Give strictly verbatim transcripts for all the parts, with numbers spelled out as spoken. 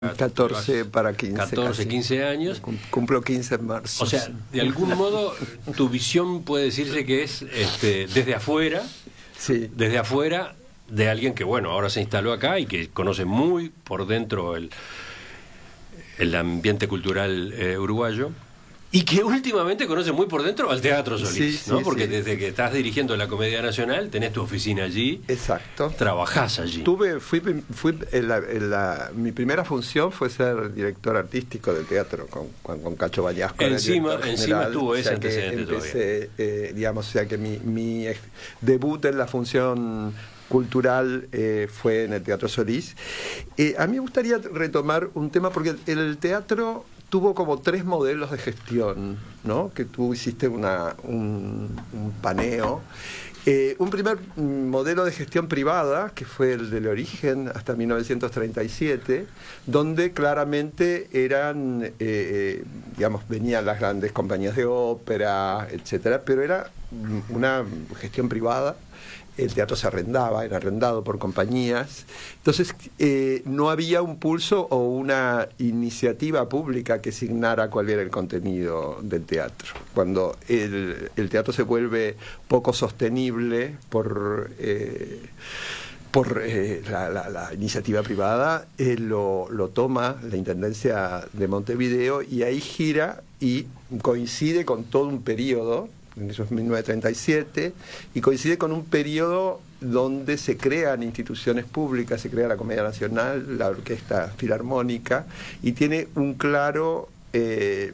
catorce para quince. catorce, casi. quince años. Cumplo quince en marzo. O sea, de algún modo, tu visión puede decirse que es este, desde afuera, sí. desde afuera de alguien que, bueno, ahora se instaló acá y que conoce muy por dentro el, el ambiente cultural eh, uruguayo. Y que últimamente conoce muy por dentro al Teatro Solís, sí, ¿no? Sí, Porque sí. desde que estás dirigiendo la Comedia Nacional, tenés tu oficina allí. Exacto. Trabajás allí. Tuve, fui, fui en la, en la, mi primera función fue ser director artístico del teatro con, con, con Cacho Vallasco. Encima, encima tuvo ese o sea antecedente empecé, eh, digamos, o sea que mi, mi debut en la función cultural eh, fue en el Teatro Solís. Eh, a mí me gustaría retomar un tema porque el teatro tuvo como tres modelos de gestión, ¿no? Que tú hiciste una, un, un paneo. Eh, un primer modelo de gestión privada, que fue el del origen hasta mil novecientos treinta y siete, donde claramente eran, eh, eh, digamos, venían las grandes compañías de ópera, etcétera, pero era una gestión privada. El teatro se arrendaba, era arrendado por compañías. Entonces, eh, no había un pulso o una iniciativa pública que signara cuál era el contenido del teatro. Cuando el, el teatro se vuelve poco sostenible por... Eh, por eh, la, la, la iniciativa privada, eh, lo, lo toma la Intendencia de Montevideo y ahí gira y coincide con todo un periodo, en esos mil novecientos treinta y siete, y coincide con un periodo donde se crean instituciones públicas, se crea la Comedia Nacional, la Orquesta Filarmónica, y tiene un claro eh,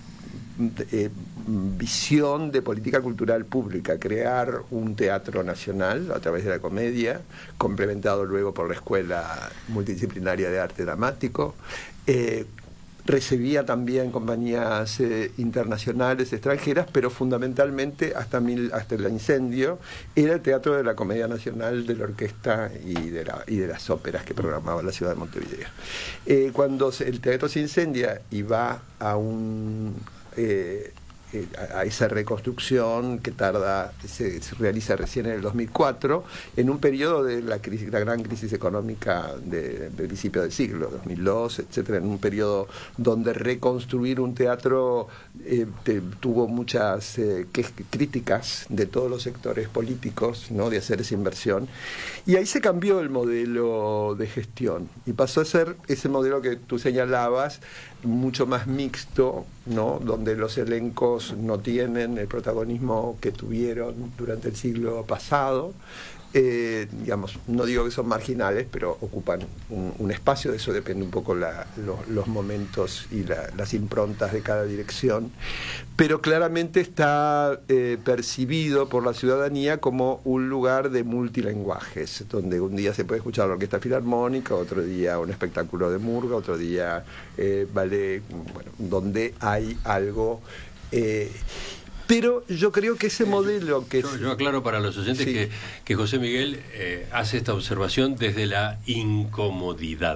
eh, visión de política cultural pública, crear un teatro nacional a través de la comedia, complementado luego por la Escuela Multidisciplinaria de Arte Dramático. Eh, recibía también compañías eh, internacionales, extranjeras, pero fundamentalmente hasta, mil, hasta el incendio era el teatro de la Comedia Nacional, de la orquesta y de, la, y de las óperas que programaba la ciudad de Montevideo. Eh, cuando se, el teatro se incendia y va a un... Eh, Eh, a esa reconstrucción que tarda, se, se realiza recién en el dos mil cuatro, en un periodo de la, crisis, la gran crisis económica de, del principio del siglo, dos mil dos, etcétera, en un periodo donde reconstruir un teatro eh, te, tuvo muchas eh, que, críticas de todos los sectores políticos, ¿no?, de hacer esa inversión, y ahí se cambió el modelo de gestión y pasó a ser ese modelo que tú señalabas, mucho más mixto, ¿no?, donde los elencos no tienen el protagonismo que tuvieron durante el siglo pasado. Eh, digamos, no digo que son marginales, pero ocupan un, un espacio, de eso depende un poco la, lo, los momentos y la, las improntas de cada dirección, pero claramente está eh, percibido por la ciudadanía como un lugar de multilenguajes, donde un día se puede escuchar la Orquesta Filarmónica, otro día un espectáculo de murga, otro día eh, ballet, bueno, donde hay algo... Eh, Pero yo creo que ese modelo que... Yo, yo aclaro para los oyentes sí. que, que José Miguel eh, hace esta observación desde la incomodidad.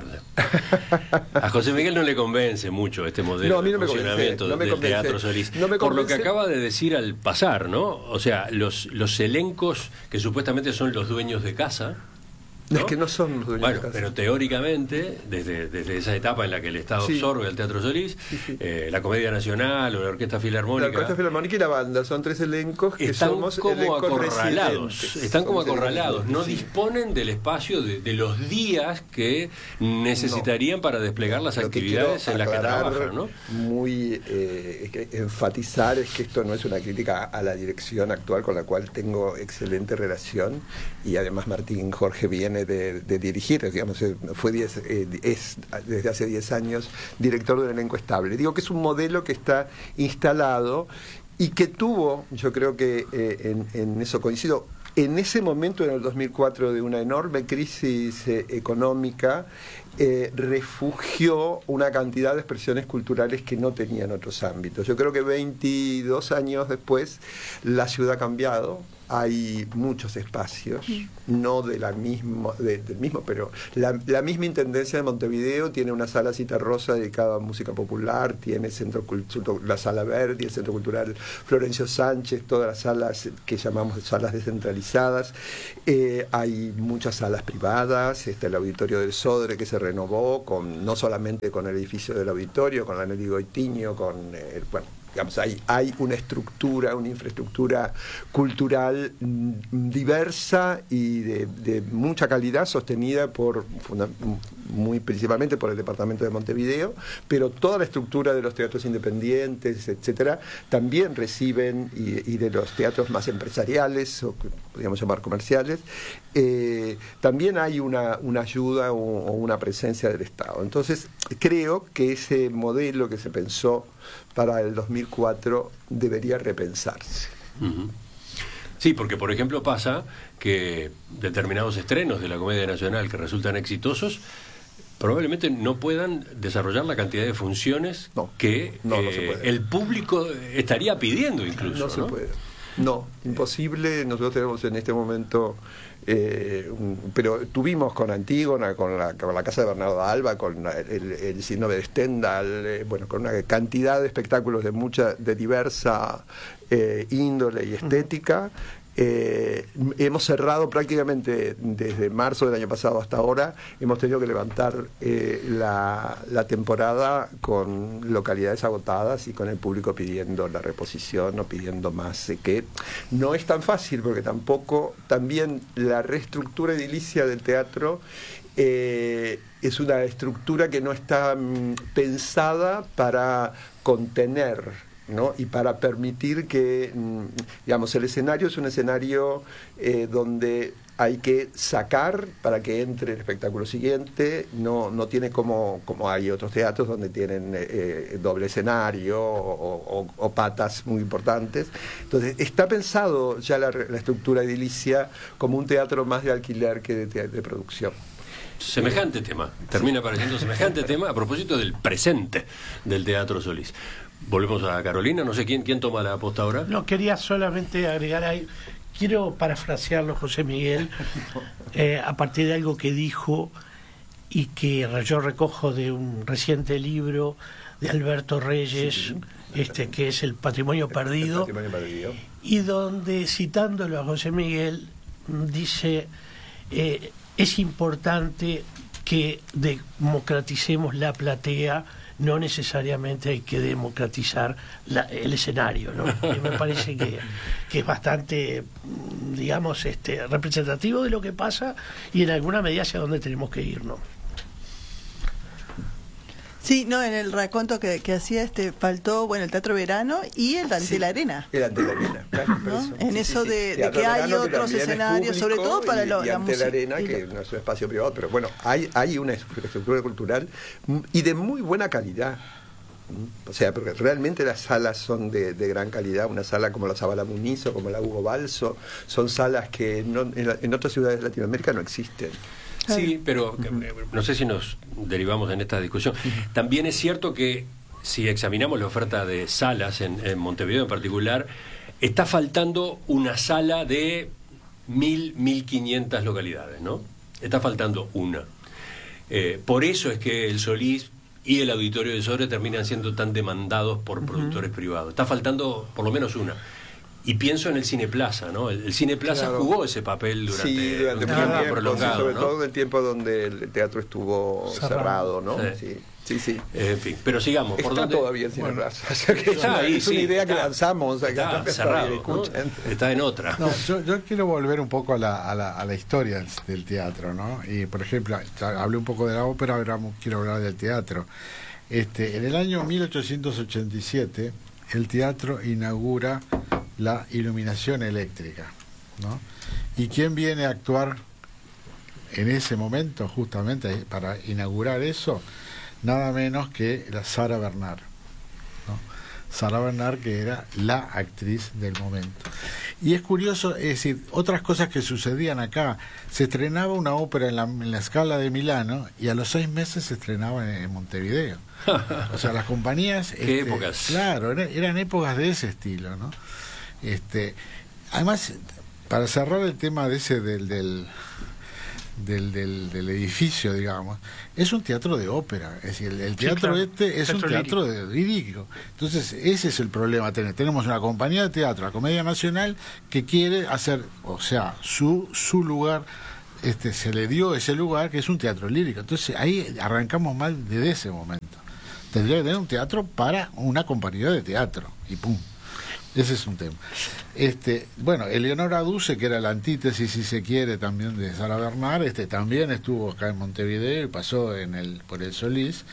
A José Miguel no le convence mucho este modelo no, a mí no de funcionamiento no me del convence. Teatro Solís. No me por lo que acaba de decir al pasar, ¿no? O sea, los, los elencos que supuestamente son los dueños de casa... ¿no? Es que no son los dueños bueno, de casa. pero teóricamente, desde, desde esa etapa en la que el Estado sí. absorbe al Teatro Solís, sí, sí. Eh, la Comedia Nacional o la Orquesta Filarmónica... La Orquesta Filarmónica y la banda, son tres elencos que están somos como elencos acorralados, residentes. Están como somos acorralados, no sí. disponen del espacio, de, de los días que necesitarían no. para desplegar las Lo actividades en las que trabajan, ¿no? Muy eh, que enfatizar es que esto no es una crítica a la dirección actual, con la cual tengo excelente relación, y además Martín Jorge viene de, de dirigir, digamos, fue diez, eh, es desde hace diez años director del elenco estable. Digo que es un modelo que está instalado y que tuvo, yo creo que eh, en, en eso coincido, en ese momento, en el dos mil cuatro, de una enorme crisis eh, económica, eh, refugió una cantidad de expresiones culturales que no tenían otros ámbitos. Yo creo que veintidós años después la ciudad ha cambiado, hay muchos espacios, no de la mismo, de, del mismo, pero la, la misma Intendencia de Montevideo tiene una sala Cita Rosa dedicada a música popular, tiene centro, la Sala Verdi, el Centro Cultural Florencio Sánchez, todas las salas que llamamos salas descentralizadas. Eh, hay muchas salas privadas, está el Auditorio del Sodre que se renovó, con no solamente con el edificio del auditorio, con la Nelly Goitiño, con, eh, bueno, digamos, hay, hay una estructura, una infraestructura cultural mm, diversa y de, de mucha calidad, sostenida por funda, muy principalmente por el departamento de Montevideo, pero toda la estructura de los teatros independientes, etcétera, también reciben, y, y de los teatros más empresariales, o que podríamos llamar comerciales, eh, también hay una, una ayuda o, o una presencia del Estado. Entonces, creo que ese modelo que se pensó para el dos mil cuatro debería repensarse. Uh-huh. Sí, porque por ejemplo pasa que determinados estrenos de la Comedia Nacional que resultan exitosos probablemente no puedan desarrollar la cantidad de funciones no, que no, eh, no se puede. El público estaría pidiendo incluso. No, ¿no? se puede. No, imposible. Nosotros tenemos en este momento, eh, un, pero tuvimos con Antígona, con la, con la Casa de Bernardo Alba, con el, el Sínobe de Stendhal, eh, bueno, con una cantidad de espectáculos de mucha, de diversa eh, índole y estética. Eh, hemos cerrado prácticamente desde marzo del año pasado hasta ahora, hemos tenido que levantar eh, la, la temporada con localidades agotadas y con el público pidiendo la reposición o pidiendo más, eh, que no es tan fácil porque tampoco, también la reestructura edilicia del teatro eh, es una estructura que no está mm, pensada para contener, ¿no? Y para permitir que, digamos, el escenario es un escenario eh, donde hay que sacar para que entre el espectáculo siguiente, no, no tiene como, como hay otros teatros donde tienen eh, doble escenario o, o, o patas muy importantes. Entonces, está pensado ya la, la estructura edilicia como un teatro más de alquiler que de, de producción. Semejante tema, termina apareciendo semejante tema a propósito del presente del Teatro Solís. Volvemos a Carolina, no sé quién quién toma la posta ahora. No, quería solamente agregar ahí, quiero parafrasearlo, José Miguel, eh, a partir de algo que dijo y que yo recojo de un reciente libro de Alberto Reyes, sí, este que es El Patrimonio Perdido, El Patrimonio Perdido, y donde, citándolo a José Miguel, dice, eh, es importante que democraticemos la platea, no necesariamente hay que democratizar la, el escenario, ¿no? Y me parece que, que es bastante, digamos, este, representativo de lo que pasa y en alguna medida hacia dónde tenemos que ir, ¿no? Sí, no, en el raconto que, que hacía este faltó, bueno, el Teatro Verano y el Ante sí, la Arena. El Ante la Arena, claro, ¿no? eso. En sí, eso sí, de, sí. de que hay Verano, otros que escenarios, sobre todo para y, lo, y la Ante música. la Arena, que no es un espacio privado, pero bueno, hay, hay una estructura cultural y de muy buena calidad. O sea, porque realmente las salas son de, de gran calidad. Una sala como la Zabala Muniz o como la Hugo Balso son salas que no, en, la, en otras ciudades de Latinoamérica no existen. Sí, pero no sé si nos derivamos en esta discusión. También es cierto que si examinamos la oferta de salas en, en Montevideo en particular, está faltando una sala de mil, mil quinientas localidades, ¿no? Está faltando una. Eh, por eso es que el Solís y el Auditorio de Sodre terminan siendo tan demandados por uh-huh. productores privados. Está faltando por lo menos una. Y pienso en el Cine Plaza, ¿no? El, el Cine Plaza claro. jugó ese papel durante, sí, durante un tiempo tiempo, prolongado, sí, sobre ¿no? todo en el tiempo donde el teatro estuvo cerrado, cerrado ¿no? Sí. Sí. Sí, sí. En fin, pero sigamos. ¿Por está dónde? todavía el Cine bueno, Plaza. O sea que es una, ahí, es una sí, idea está, que lanzamos. O sea, está que cerrado, ¿no? Está en otra. No, yo, yo quiero volver un poco a la, a la, a la historia del, del teatro, ¿no? Y, por ejemplo, hablé un poco de la ópera, ahora quiero hablar del teatro. Este, en el año mil ochocientos ochenta y siete, el teatro inaugura la iluminación eléctrica, ¿no? ¿Y quién viene a actuar en ese momento, justamente para inaugurar eso? Nada menos que la Sara Bernard, ¿no? Sara Bernard, que era la actriz del momento. Y es curioso, es decir, otras cosas que sucedían acá. Se estrenaba una ópera en la, en la Scala de Milano y a los seis meses se estrenaba en, en Montevideo. O sea, las compañías... ¿Qué este, épocas? Claro, eran, eran épocas de ese estilo, ¿no? Este, además, para cerrar el tema de ese del del, del, del, del edificio, digamos, es un teatro de ópera. Es decir, el, el teatro sí, claro. este es teatro un teatro lírico. De, lírico. Entonces, ese es el problema. Tenemos una compañía de teatro, la Comedia Nacional, que quiere hacer, o sea, su, su lugar, este se le dio ese lugar, que es un teatro lírico. Entonces, ahí arrancamos mal desde ese momento. Tendría que tener un teatro para una compañía de teatro, y pum. Ese es un tema. Este, bueno, Eleonora Duse, que era la antítesis, si se quiere, también de Sara Bernard, este, también estuvo acá en Montevideo y pasó en el, por el Solís.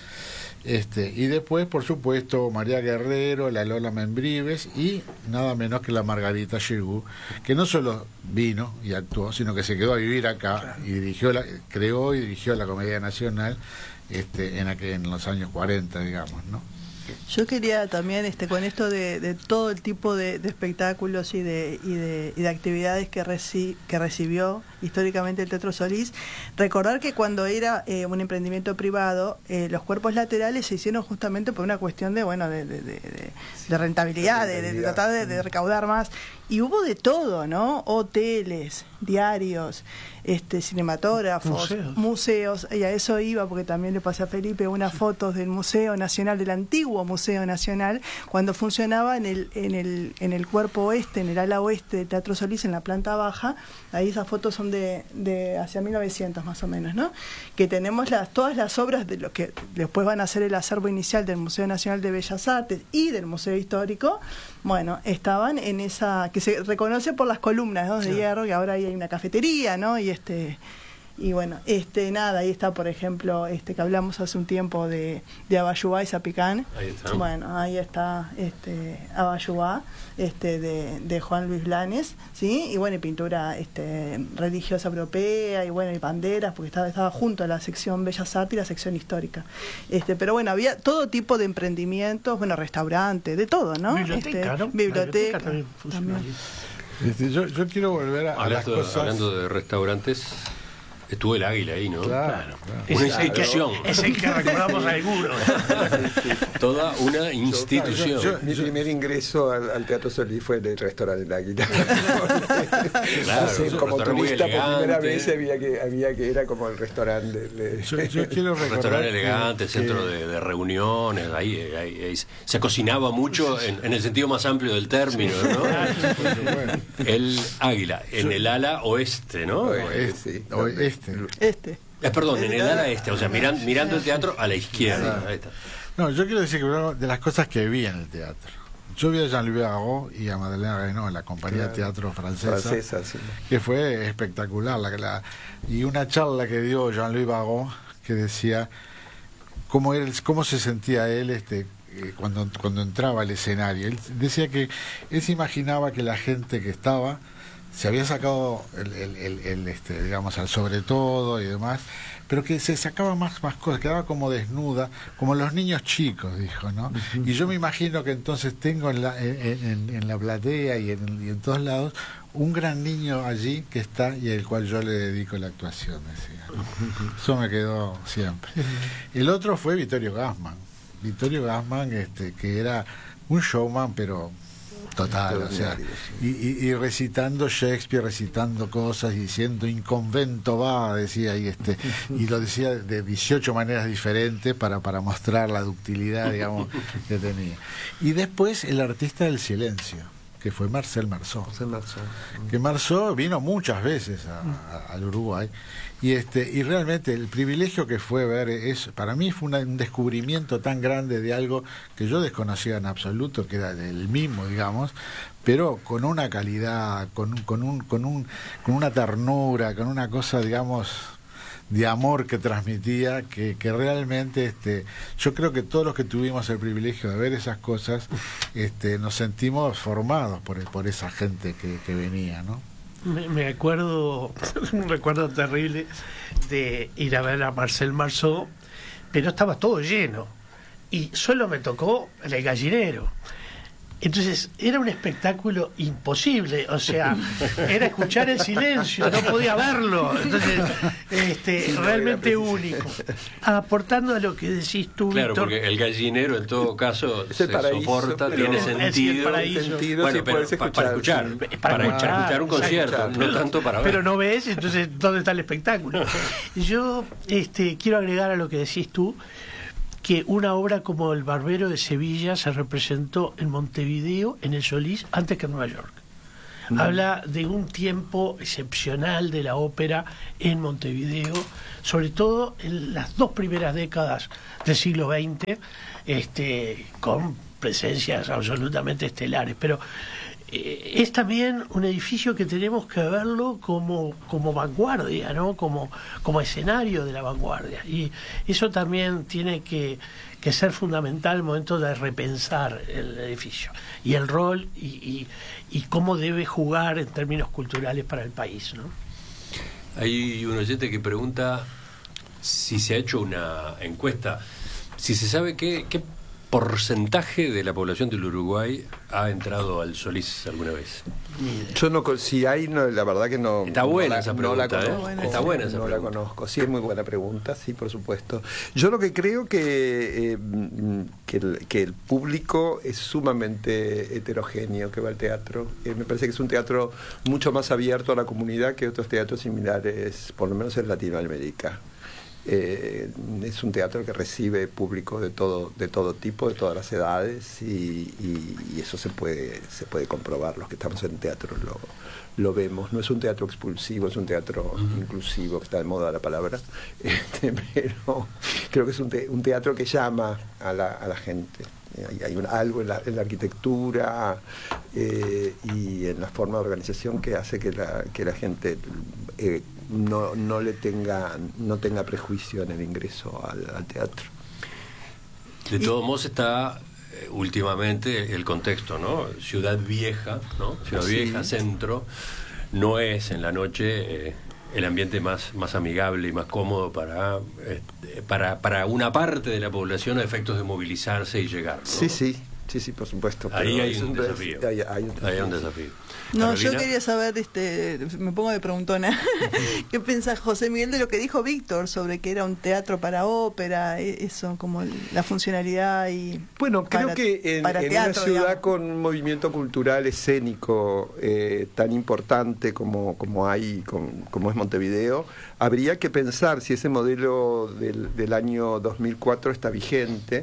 Este, y después, por supuesto, María Guerrero, la Lola Membrives y nada menos que la Margarita Xirgu, que no solo vino y actuó, sino que se quedó a vivir acá y dirigió la, creó y dirigió la Comedia Nacional este, en, aquel, en los años cuarenta, digamos, ¿no? Yo quería también, este, con esto de, de todo el tipo de, de espectáculos y de, y de, y de actividades que, reci, que recibió históricamente el Teatro Solís, recordar que cuando era eh, un emprendimiento privado, eh, los cuerpos laterales se hicieron justamente por una cuestión de, bueno, de, de, de, de, de rentabilidad, de, de, de tratar de, de recaudar más. Y hubo de todo, ¿no? Hoteles, diarios, este, cinematógrafos, museos. museos, y a eso iba porque también le pasé a Felipe unas fotos del Museo Nacional, del antiguo Museo Nacional, cuando funcionaba en el, en el, en el cuerpo oeste, en el ala oeste del Teatro Solís, en la planta baja. Ahí esas fotos son de, de hacia mil novecientos más o menos, ¿no? Que tenemos las, todas las obras de lo que después van a ser el acervo inicial del Museo Nacional de Bellas Artes y del Museo Histórico, bueno, estaban en esa, que se reconoce por las columnas, ¿no? de sí. hierro, y ahora ahí hay una cafetería, ¿no? Y este y bueno, este nada, ahí está, por ejemplo, este que hablamos hace un tiempo de, de Abayubá y Zapicán. Ahí está. Bueno, ahí está este Abayubá, este de, de Juan Luis Blanes, ¿sí? Y bueno, y pintura este religiosa europea, y bueno, y banderas, porque estaba, estaba junto a la sección Bellas Artes y la sección histórica. Este, pero bueno, había todo tipo de emprendimientos, bueno, restaurantes, de todo, ¿no? Biblioteca, este, ¿no? Biblioteca, biblioteca también funciona. también. Este, yo, yo quiero volver a, a las hablando, cosas. Hablando de restaurantes, estuvo el Águila ahí, ¿no? Claro, Claro. claro. Una Es, institución. Es el que recordamos algunos. Toda una institución. Yo- yo- Mi primer ingreso al, al Teatro Solís fue en el restaurante El Águila. Claro, Así, es un como restaurante muy turista por primera elegante. vez había que, había que era como el restaurante. de- Yo, yo quiero Un recordar restaurante que- elegante, que- centro de, de reuniones, ahí, ahí- ahí se cocinaba mucho en, en el sentido más amplio del término, ¿no? bueno, El Águila, en el ala oeste, ¿no? Oye, este, sí. o este. Este. Eh, perdón, en el ala este, o sea, miran- mirando el teatro a la izquierda. Ahí está. No, yo quiero decir que una de las cosas que vi en el teatro. Yo vi a Jean-Louis Barrault y a Madeleine Renaud en la compañía Claro. de teatro francesa, Francesa, sí. que fue espectacular. La, la, y una charla que dio Jean-Louis Barrault que decía cómo, él, cómo se sentía él este eh, cuando, cuando entraba al escenario. Él decía que él se imaginaba que la gente que estaba se había sacado el, el, el, el, este, digamos, al sobre todo y demás, pero que se sacaba más, más cosas, quedaba como desnuda, como los niños chicos, dijo, ¿no? Y yo me imagino que entonces tengo en la, en, en, en la platea y en, y en todos lados un gran niño allí que está y al cual yo le dedico la actuación, decía, ¿no? Eso me quedó siempre. El otro fue Vittorio Gassman. Vittorio Gassman, este, que era un showman, pero total, o sea, y, y, y recitando Shakespeare, recitando cosas, y diciendo inconvento va, decía, y este, y lo decía de dieciocho maneras diferentes para, para mostrar la ductilidad, digamos, que tenía. Y después el artista del silencio, que fue Marcel Marceau. José Marceau. Que Marceau vino muchas veces a, a, al Uruguay, y este y realmente el privilegio que fue ver es, para mí fue una, un descubrimiento tan grande de algo que yo desconocía en absoluto, que era el mimo, digamos, pero con una calidad, con un, con un, con un, con una ternura, con una cosa, digamos, de amor que transmitía, que, que realmente este yo creo que todos los que tuvimos el privilegio de ver esas cosas este nos sentimos formados por, por esa gente que, que venía, ¿no? Me, me acuerdo, un recuerdo terrible de ir a ver a Marcel Marceau, pero estaba todo lleno y solo me tocó el gallinero. Entonces era un espectáculo imposible, o sea, era escuchar el silencio, no podía verlo. Entonces este, Sí, no, realmente era único. Aportando a lo que decís tú, Claro, Víctor. porque el gallinero en todo caso Es se el paraíso, soporta, pero- tiene Es el sentido. paraíso. Sentido, Bueno, sí, pero puedes pa- para escuchar, escuchar, sí. para, Para para escuchar un escuchar, concierto, exacto. no tanto para ver. Pero no ves, entonces, ¿dónde está el espectáculo? Yo este, quiero agregar a lo que decís tú, que una obra como El Barbero de Sevilla se representó en Montevideo, en el Solís, antes que en Nueva York. Habla de un tiempo excepcional de la ópera en Montevideo, sobre todo en las dos primeras décadas del siglo veinte, este, con presencias absolutamente estelares. Pero eh, es también un edificio que tenemos que verlo como, como vanguardia, ¿no? Como, como escenario de la vanguardia. Y eso también tiene que, que ser fundamental al momento de repensar el edificio y el rol y, y, y cómo debe jugar en términos culturales para el país, ¿no? Hay un oyente que pregunta si se ha hecho una encuesta, si se sabe qué, qué porcentaje de la población del Uruguay ha entrado al Solís alguna vez. Yo no, con- si hay, no, la verdad que no. Está buena no la, esa no la pregunta, ¿eh? conozco. Está buena esa no pregunta. la conozco. Sí, es muy buena pregunta, sí, por supuesto. Yo lo que creo que, eh, mm, que, el, que el público es sumamente heterogéneo que va al teatro. Eh, me parece que es un teatro mucho más abierto a la comunidad que otros teatros similares, por lo menos en Latinoamérica. Eh, es un teatro que recibe público de todo de todo tipo, de todas las edades, y, y, y eso se puede se puede comprobar. Los que estamos en teatro lo, lo vemos. No es un teatro expulsivo, es un teatro uh-huh. inclusivo, que está de moda la palabra, este, pero creo que es un, te, un teatro que llama a la, a la gente. Hay, hay un, algo en la, en la arquitectura eh, y en la forma de organización que hace que la, que la gente eh, no, no le tenga no tenga prejuicio en el ingreso al, al teatro. De todos modos está eh, últimamente el contexto, ¿no? Ciudad Vieja, ¿no? Ciudad Sí. Vieja, centro, no es en la noche eh, el ambiente más, más amigable y más cómodo para, eh, para, para una parte de la población a efectos de movilizarse y llegar, ¿no? Sí, sí, sí, sí, por supuesto. Ahí pero hay es un desafío. Hay, hay un desafío. Ahí hay un desafío. No, Carolina. yo quería saber, este, me pongo de preguntona, ¿qué piensa José Miguel de lo que dijo Víctor sobre que era un teatro para ópera, eso, como la funcionalidad y... Bueno, creo para- que en, para en teatro, una ciudad digamos. con un movimiento cultural escénico eh, tan importante como, como hay, con- como es Montevideo, habría que pensar si ese modelo del, del año dos mil cuatro está vigente.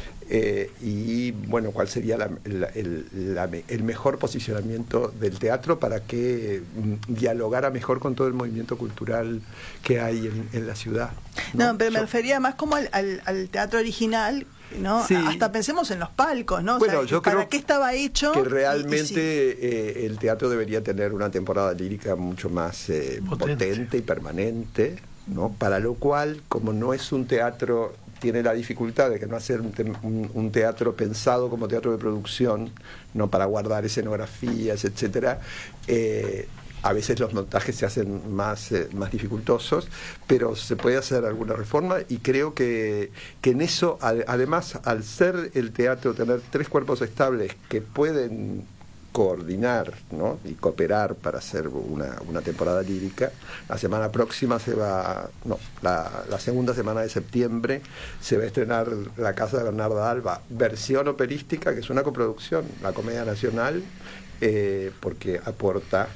Eh, y bueno, cuál sería la- la- el, la me- el mejor posicionamiento del teatro para que mm, dialogara mejor con todo el movimiento cultural que hay en, en la ciudad. No, pero me Yo- refería más como al, al- al teatro original, ¿no? Sí. Hasta pensemos en los palcos, ¿no? O Bueno, sea, yo ¿para creo qué estaba hecho? que Y- y realmente sí. eh, el teatro debería tener una temporada lírica mucho más eh, Potente. potente y permanente, ¿no? Para lo cual, como no es un teatro, tiene la dificultad de que no hacer un, te- un- un teatro pensado como teatro de producción, no para guardar escenografías, etcétera. eh, A veces los montajes se hacen más, eh, más dificultosos, pero se puede hacer alguna reforma y creo que, que en eso, al- además, al ser el teatro, tener tres cuerpos estables que pueden coordinar, ¿no? y cooperar para hacer una, una temporada lírica. La semana próxima se va, no, la, la segunda semana de septiembre se va a estrenar La Casa de Bernarda Alba, versión operística, que es una coproducción, la Comedia Nacional, eh, porque aporta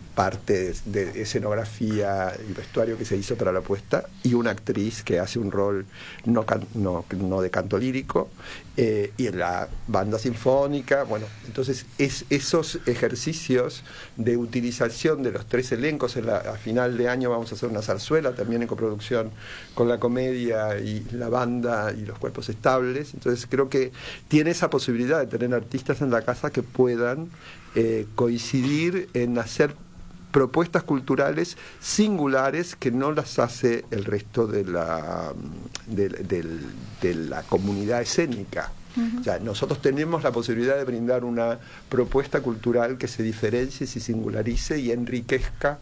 parte de, de escenografía y vestuario que se hizo para la puesta, y una actriz que hace un rol no, can, no, no de canto lírico, eh, y en la banda sinfónica. Bueno, entonces es esos ejercicios de utilización de los tres elencos. En la, a final de año vamos a hacer una zarzuela también en coproducción con la comedia y la banda y los cuerpos estables. Entonces creo que tiene esa posibilidad de tener artistas en la casa que puedan eh, coincidir en hacer propuestas culturales singulares que no las hace el resto de la de, de, de la comunidad escénica. Uh-huh. O sea, nosotros tenemos la posibilidad de brindar una propuesta cultural que se diferencie, se singularice y enriquezca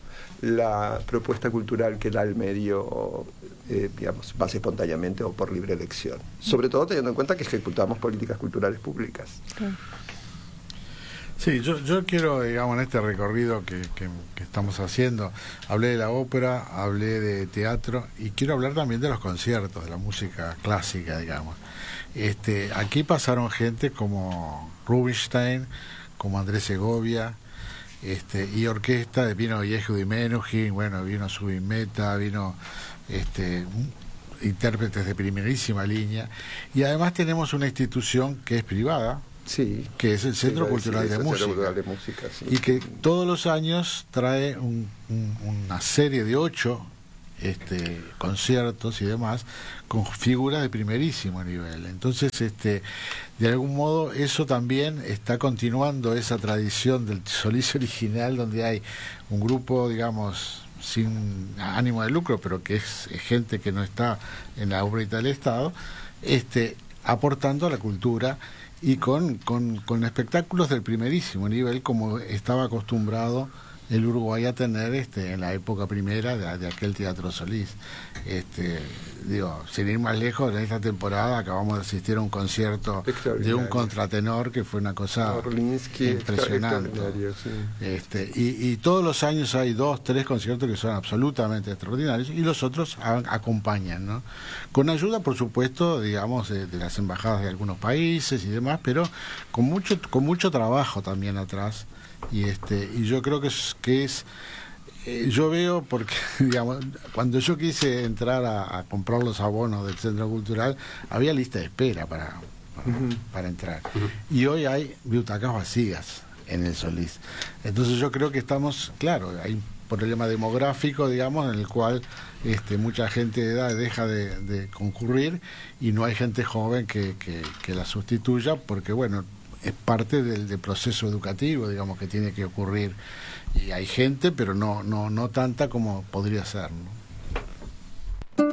la propuesta cultural que da el medio, eh, digamos, más espontáneamente o por libre elección. Sobre todo teniendo en cuenta que ejecutamos políticas culturales públicas. Okay. Sí, yo, yo quiero, digamos, en este recorrido que, que, que estamos haciendo, hablé de la ópera, hablé de teatro y quiero hablar también de los conciertos, de la música clásica, digamos. Este, aquí pasaron gente como Rubinstein, como Andrés Segovia, este, y orquesta, vino Yehudi Menuhin, bueno, vino Zubin Mehta, vino este, intérpretes de primerísima línea, y además tenemos una institución que es privada, sí, que es el Centro sí, Cultural, sí, de, el Música, Centro Cultural de Música, sí. y que todos los años trae un, un, una serie de ocho este, conciertos y demás con figuras de primerísimo nivel. Entonces, este, de algún modo, eso también está continuando esa tradición del Solís original, donde hay un grupo, digamos, sin ánimo de lucro, pero que es, es gente que no está en la órbita del Estado, este, aportando a la cultura y con, con, con espectáculos del primerísimo nivel, como estaba acostumbrado el Uruguay a tener este en la época primera de, de aquel Teatro Solís. Este, digo, sin ir más lejos, en esta temporada acabamos de asistir a un concierto de un contratenor que fue una cosa Orlinsky, impresionante. Sí. Este, y, y todos los años hay dos, tres conciertos que son absolutamente extraordinarios y los otros a, acompañan, ¿no? Con ayuda, por supuesto, digamos, de, de las embajadas de algunos países y demás, pero con mucho, con mucho trabajo también atrás. Y este y yo creo que es que es eh, yo veo porque digamos cuando yo quise entrar a, a comprar los abonos del Centro Cultural había lista de espera para para, uh-huh. para entrar, uh-huh. y hoy hay butacas vacías en el Solís. Entonces yo creo que estamos, claro, hay un problema demográfico, digamos, en el cual este mucha gente de edad deja de, de concurrir y no hay gente joven que, que, que la sustituya, porque bueno, es parte del, del proceso educativo, digamos, que tiene que ocurrir, y hay gente, pero no no no tanta como podría ser, ¿no?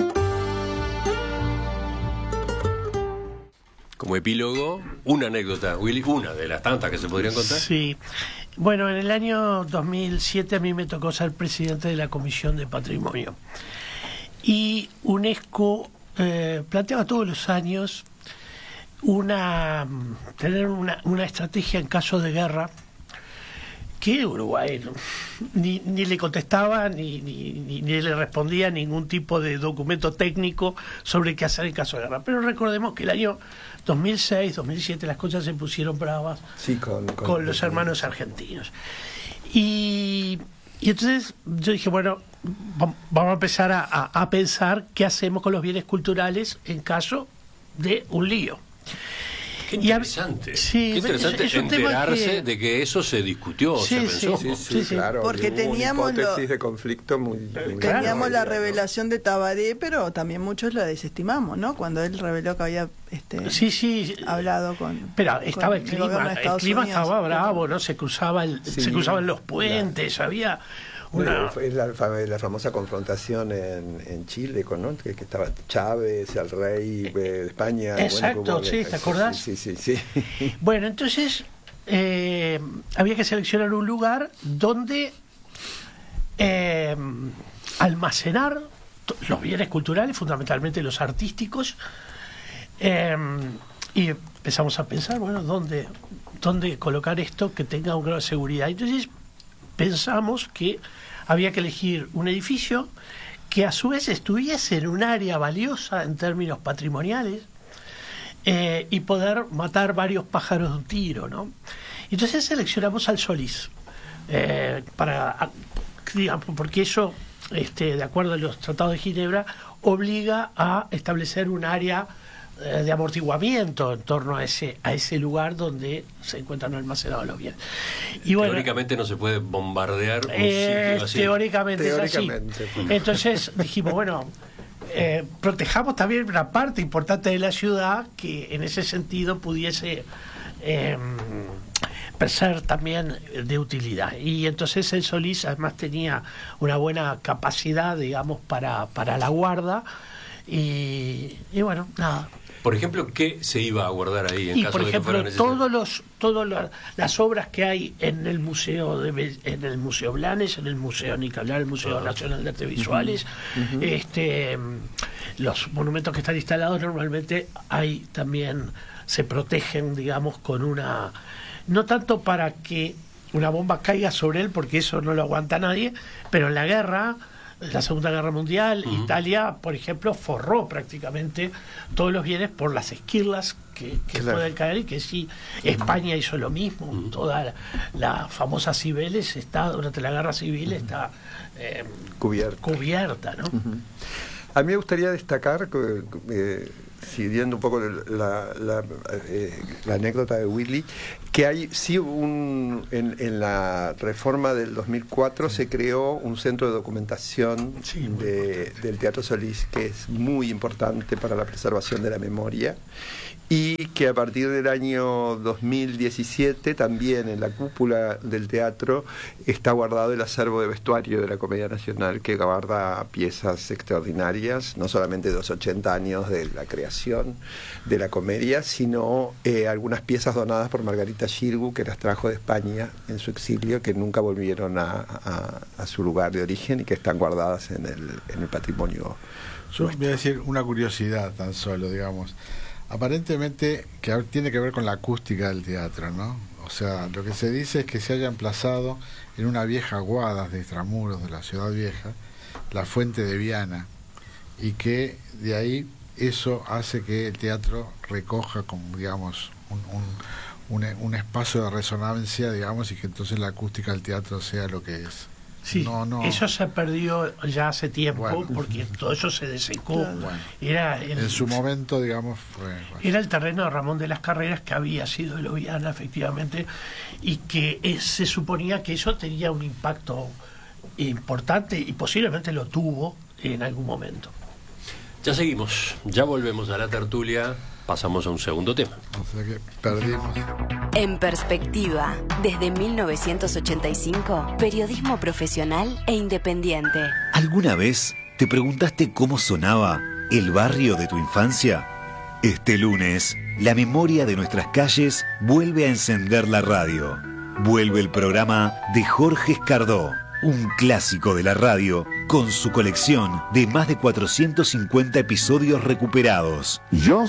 Como epílogo, una anécdota, Willy, una de las tantas que se podrían contar. Sí, bueno, en el año dos mil siete a mí me tocó ser presidente de la Comisión de Patrimonio, y UNESCO eh, planteaba todos los años una tener una, una estrategia en caso de guerra, que Uruguay no, ni, ni le contestaba ni, ni, ni, ni le respondía ningún tipo de documento técnico sobre qué hacer en caso de guerra. Pero recordemos que el año dos mil seis, dos mil siete las cosas se pusieron bravas, sí, con, con, con los hermanos argentinos. Y, y entonces yo dije, bueno, vamos a empezar a, a, a pensar qué hacemos con los bienes culturales en caso de un lío. Qué interesante, sí, qué interesante es, es enterarse que... de que eso se discutió, sí, se pensó. Sí, sí, sí, sí, claro. Porque teníamos una hipótesis lo... de conflicto muy, muy teníamos claro, la revelación, ¿no?, de Tabaré, pero también muchos la desestimamos, ¿no? Cuando él reveló que había este sí, sí, hablado con. Pero estaba con el clima, el, el clima Unidos, estaba bravo, ¿no? Se cruzaba el, sí, se cruzaban los puentes, claro. Había una... Es la, la famosa confrontación en, en Chile, con, ¿no? que, que estaba Chávez, el rey de España. Exacto, bueno, sí, ¿te acordás? Sí, sí, sí. sí. Bueno, entonces eh, había que seleccionar un lugar donde eh, almacenar los bienes culturales, fundamentalmente los artísticos, eh, y empezamos a pensar, bueno, ¿dónde, dónde colocar esto que tenga un grado de seguridad? Entonces pensamos que había que elegir un edificio que a su vez estuviese en un área valiosa en términos patrimoniales, eh, y poder matar varios pájaros de un tiro, ¿no? Entonces seleccionamos al Solís, eh, para, digamos, porque eso, este, de acuerdo a los tratados de Ginebra, obliga a establecer un área de amortiguamiento en torno a ese a ese lugar donde se encuentran almacenados los bienes. Y bueno, teóricamente no se puede bombardear un eh, sitio así. Teóricamente, teóricamente es así. Entonces dijimos, bueno, eh, protejamos también una parte importante de la ciudad que en ese sentido pudiese eh, ser también de utilidad. Y entonces el Solís además tenía una buena capacidad, digamos, para, para la guarda. Y, y bueno, nada. Por ejemplo, ¿qué se iba a guardar ahí en y caso por de ejemplo, que fuera necesario? todos los todas los, las obras que hay en el museo de, en el museo Blanes, en el museo Nicalar, el Museo uh-huh. Nacional de Artes Visuales, uh-huh. este los monumentos que están instalados normalmente hay también se protegen, digamos, con una no tanto para que una bomba caiga sobre él, porque eso no lo aguanta nadie, pero en la guerra, la Segunda Guerra Mundial, uh-huh. Italia, por ejemplo, forró prácticamente todos los bienes por las esquirlas que, que claro. pueden caer, y que sí, España hizo lo mismo. Uh-huh. Toda la, la famosa Cibeles está, durante la Guerra Civil, uh-huh. está eh, cubierta. cubierta, ¿no? Uh-huh. A mí me gustaría destacar, eh, siguiendo un poco la, la, eh, la anécdota de Willy, que hay sí un en, en la reforma del dos mil cuatro se creó un centro de documentación sí, de, del Teatro Solís, que es muy importante para la preservación de la memoria, y que a partir del año dos mil diecisiete también en la cúpula del teatro está guardado el acervo de vestuario de la Comedia Nacional, que guarda piezas extraordinarias, no solamente de los ochenta años de la creación de la comedia, sino eh, algunas piezas donadas por Margarita Xirgu, que las trajo de España en su exilio, que nunca volvieron a, a, a su lugar de origen y que están guardadas en el, en el patrimonio. Yo nuestro. Voy a decir una curiosidad tan solo, digamos. Aparentemente que tiene que ver con la acústica del teatro, ¿no? O sea, lo que se dice es que se haya emplazado en una vieja guadas de extramuros de la ciudad vieja, la fuente de Viana, y que de ahí eso hace que el teatro recoja como, digamos, un, un, un, un espacio de resonancia, digamos, y que entonces la acústica del teatro sea lo que es. Sí, no, no. Eso se perdió ya hace tiempo, bueno, porque todo eso se desecó. Bueno, era el, en su momento, digamos, fue... Bueno. Era el terreno de Ramón de las Carreras, que había sido de Loviana, efectivamente, y que es, se suponía que eso tenía un impacto importante, y posiblemente lo tuvo en algún momento. Ya seguimos, ya volvemos a la tertulia, pasamos a un segundo tema. O sea que perdimos. En Perspectiva, desde mil novecientos ochenta y cinco, periodismo profesional e independiente. ¿Alguna vez te preguntaste cómo sonaba el barrio de tu infancia? Este lunes, la memoria de nuestras calles vuelve a encender la radio. Vuelve el programa de Jorge Escardó, un clásico de la radio, con su colección de más de cuatrocientos cincuenta episodios recuperados. Yo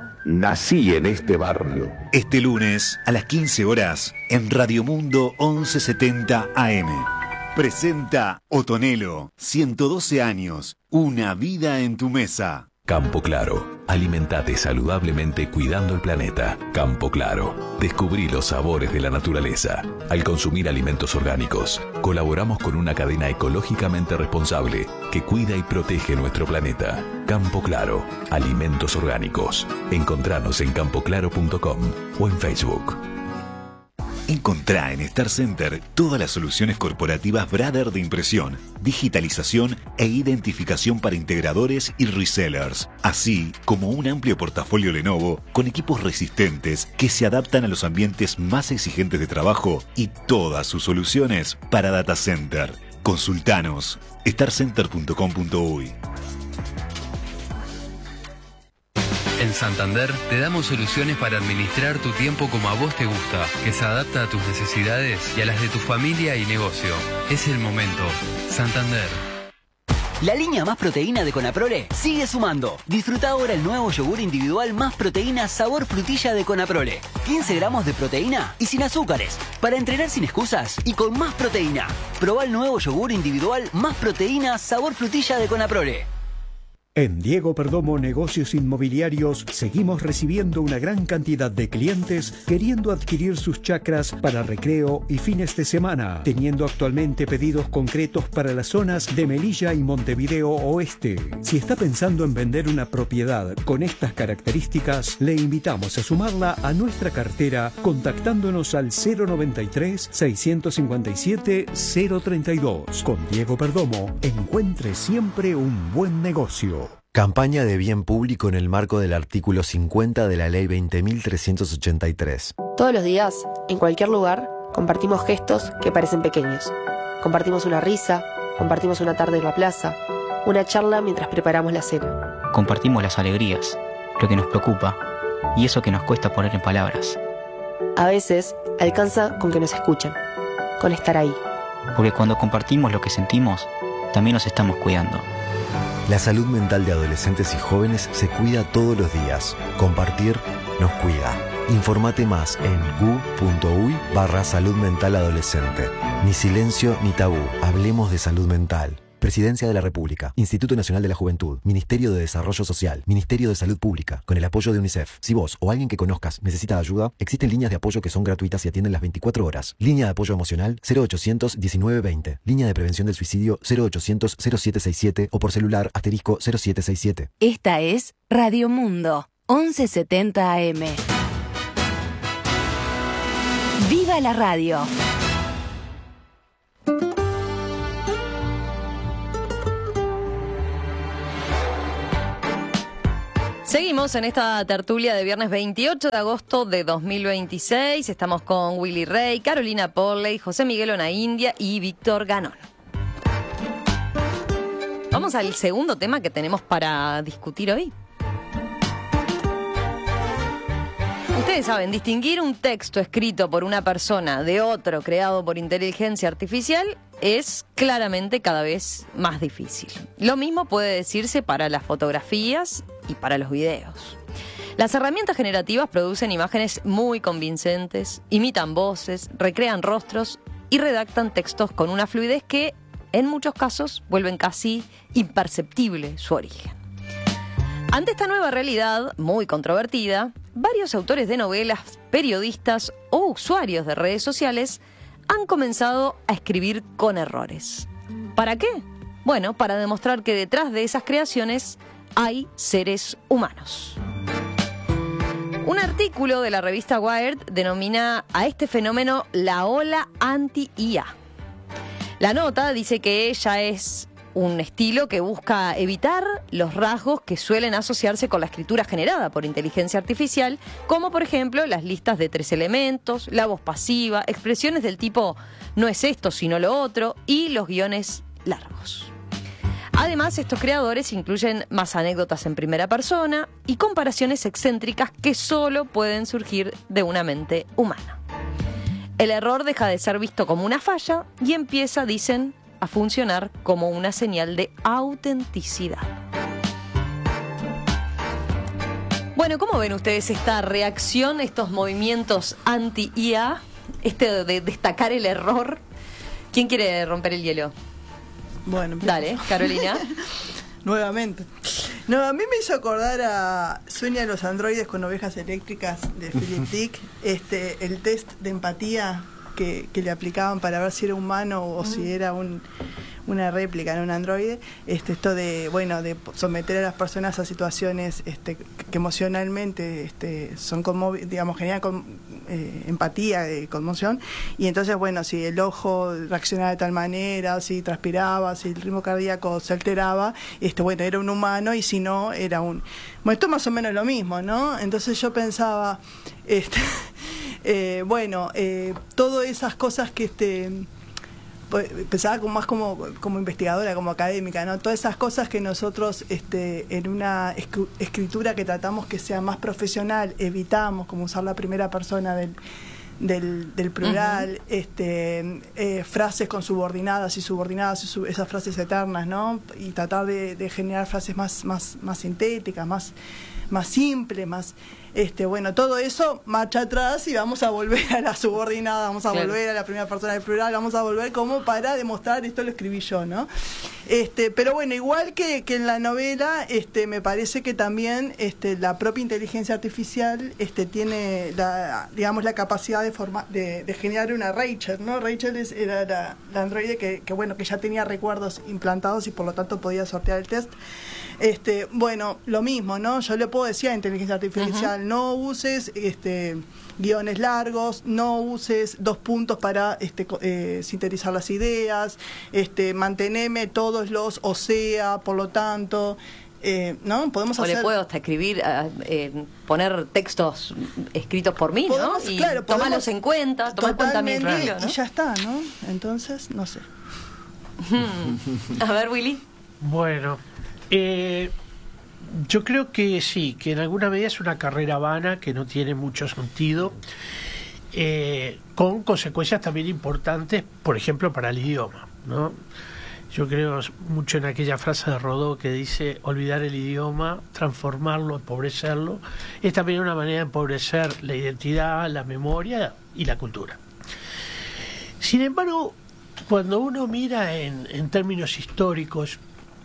nací en este barrio. Este lunes, a las quince horas, en Radio Mundo once setenta A M. Presenta Otonelo, ciento doce años, una vida en tu mesa. Campo Claro, alimentate saludablemente cuidando el planeta. Campo Claro, descubrí los sabores de la naturaleza. Al consumir alimentos orgánicos, colaboramos con una cadena ecológicamente responsable que cuida y protege nuestro planeta. Campo Claro, alimentos orgánicos. Encontranos en campo claro punto com o en Facebook. Encontrá en Star Center todas las soluciones corporativas Brother de impresión, digitalización e identificación para integradores y resellers, así como un amplio portafolio Lenovo con equipos resistentes que se adaptan a los ambientes más exigentes de trabajo y todas sus soluciones para data center. Consultanos star center punto com punto uy. En Santander te damos soluciones para administrar tu tiempo como a vos te gusta, que se adapta a tus necesidades y a las de tu familia y negocio. Es el momento. Santander. La línea Más Proteína de Conaprole sigue sumando. Disfruta ahora el nuevo yogur individual Más Proteína sabor frutilla de Conaprole. quince gramos de proteína y sin azúcares. Para entrenar sin excusas y con más proteína. Probá el nuevo yogur individual Más Proteína sabor frutilla de Conaprole. En Diego Perdomo Negocios Inmobiliarios seguimos recibiendo una gran cantidad de clientes queriendo adquirir sus chacras para recreo y fines de semana, teniendo actualmente pedidos concretos para las zonas de Melilla y Montevideo Oeste. Si está pensando en vender una propiedad con estas características, le invitamos a sumarla a nuestra cartera contactándonos al cero noventa y tres, seiscientos cincuenta y siete, cero treinta y dos. Con Diego Perdomo, encuentre siempre un buen negocio. Campaña de bien público en el marco del artículo cincuenta de la Ley veinte mil trescientos ochenta y tres. Todos los días, en cualquier lugar, compartimos gestos que parecen pequeños. Compartimos una risa, compartimos una tarde en la plaza, una charla mientras preparamos la cena. Compartimos las alegrías, lo que nos preocupa y eso que nos cuesta poner en palabras. A veces, alcanza con que nos escuchen, con estar ahí. Porque cuando compartimos lo que sentimos, también nos estamos cuidando. La salud mental de adolescentes y jóvenes se cuida todos los días. Compartir nos cuida. Informate más en gu.uy barra salud mental adolescente. Ni silencio ni tabú. Hablemos de salud mental. Presidencia de la República, Instituto Nacional de la Juventud, Ministerio de Desarrollo Social, Ministerio de Salud Pública, con el apoyo de UNICEF. Si vos o alguien que conozcas necesita ayuda, existen líneas de apoyo que son gratuitas y atienden las veinticuatro horas. Línea de apoyo emocional cero ochocientos diecinueve veinte. Línea de prevención del suicidio cero ochocientos cero siete sesenta y siete o por celular asterisco cero siete sesenta y siete. Esta es Radio Mundo, once setenta A M. ¡Viva la radio! Seguimos en esta tertulia de viernes veintiocho de agosto de dos mil veintiséis. Estamos con Willy Rey, Carolina Polley, José Miguel Onaindia y Víctor Ganón. Vamos al segundo tema que tenemos para discutir hoy. Ustedes saben, distinguir un texto escrito por una persona de otro creado por inteligencia artificial es claramente cada vez más difícil. Lo mismo puede decirse para las fotografías y para los videos. Las herramientas generativas producen imágenes muy convincentes, imitan voces, recrean rostros y redactan textos con una fluidez que, en muchos casos, vuelven casi imperceptible su origen. Ante esta nueva realidad, muy controvertida, varios autores de novelas, periodistas o usuarios de redes sociales han comenzado a escribir con errores. ¿Para qué? Bueno, para demostrar que detrás de esas creaciones hay seres humanos. Un artículo de la revista Wired denomina a este fenómeno la ola anti-I A. La nota dice que ella es un estilo que busca evitar los rasgos que suelen asociarse con la escritura generada por inteligencia artificial, como por ejemplo las listas de tres elementos, la voz pasiva, expresiones del tipo no es esto sino lo otro y los guiones largos. Además, estos creadores incluyen más anécdotas en primera persona y comparaciones excéntricas que solo pueden surgir de una mente humana. El error deja de ser visto como una falla y empieza, dicen, a funcionar como una señal de autenticidad. Bueno, ¿cómo ven ustedes esta reacción, estos movimientos anti-I A, este de destacar el error? ¿Quién quiere romper el hielo? Bueno, dale, Carolina. Nuevamente. No, a mí me hizo acordar a Sueña los androides con ovejas eléctricas de Philip Dick, este, el test de empatía que, que le aplicaban para ver si era humano o si era un, una réplica, no un androide. Este, esto de, bueno, de someter a las personas a situaciones este, que emocionalmente este, son conmovi- digamos, generan con, eh, empatía, eh, conmoción. Y entonces, bueno, si el ojo reaccionaba de tal manera, si transpiraba, si el ritmo cardíaco se alteraba, este, bueno, era un humano, y si no, era un... Bueno, esto es más o menos lo mismo, ¿no? Entonces yo pensaba, este, eh, bueno, eh, todas esas cosas que... este pensaba como más como, como investigadora, como académica, ¿no? Todas esas cosas que nosotros este, en una escritura que tratamos que sea más profesional, evitamos, como usar la primera persona del, del, del plural, uh-huh. este, eh, frases con subordinadas y subordinadas, y sub, esas frases eternas, ¿no? Y tratar de, de generar frases más, más, más sintéticas, más, más simples, más... Este, bueno, todo eso marcha atrás y vamos a volver a la subordinada, vamos a claro. volver a la primera persona del plural, vamos a volver como para demostrar esto lo escribí yo, ¿no? Este, pero bueno, igual que, que en la novela, este, me parece que también este, la propia inteligencia artificial este, tiene la, digamos, la capacidad de, forma, de, de generar una Rachel, ¿no? Rachel es, era la, la androide que, que, bueno, que ya tenía recuerdos implantados y por lo tanto podía sortear el test. Este, bueno, lo mismo, ¿no? Yo le puedo decir a inteligencia artificial, uh-huh. no uses este, guiones largos, no uses dos puntos para este, eh, sintetizar las ideas, este, manteneme todos los o sea, por lo tanto... Eh, ¿no? Podemos o hacer... le puedo hasta escribir, eh, poner textos escritos por mí, podemos, ¿no? Y claro, tomarlos en cuenta, tomar cuenta mi rollo, ¿no? Y ya está, ¿no? Entonces, no sé. A ver, Willy. Bueno... Eh, yo creo que sí, que en alguna medida es una carrera vana que no tiene mucho sentido, eh, con consecuencias también importantes, por ejemplo, para el idioma, ¿no? Yo creo mucho en aquella frase de Rodó que dice: olvidar el idioma, transformarlo, empobrecerlo, es también una manera de empobrecer la identidad, la memoria y la cultura. Sin embargo, cuando uno mira en, en términos históricos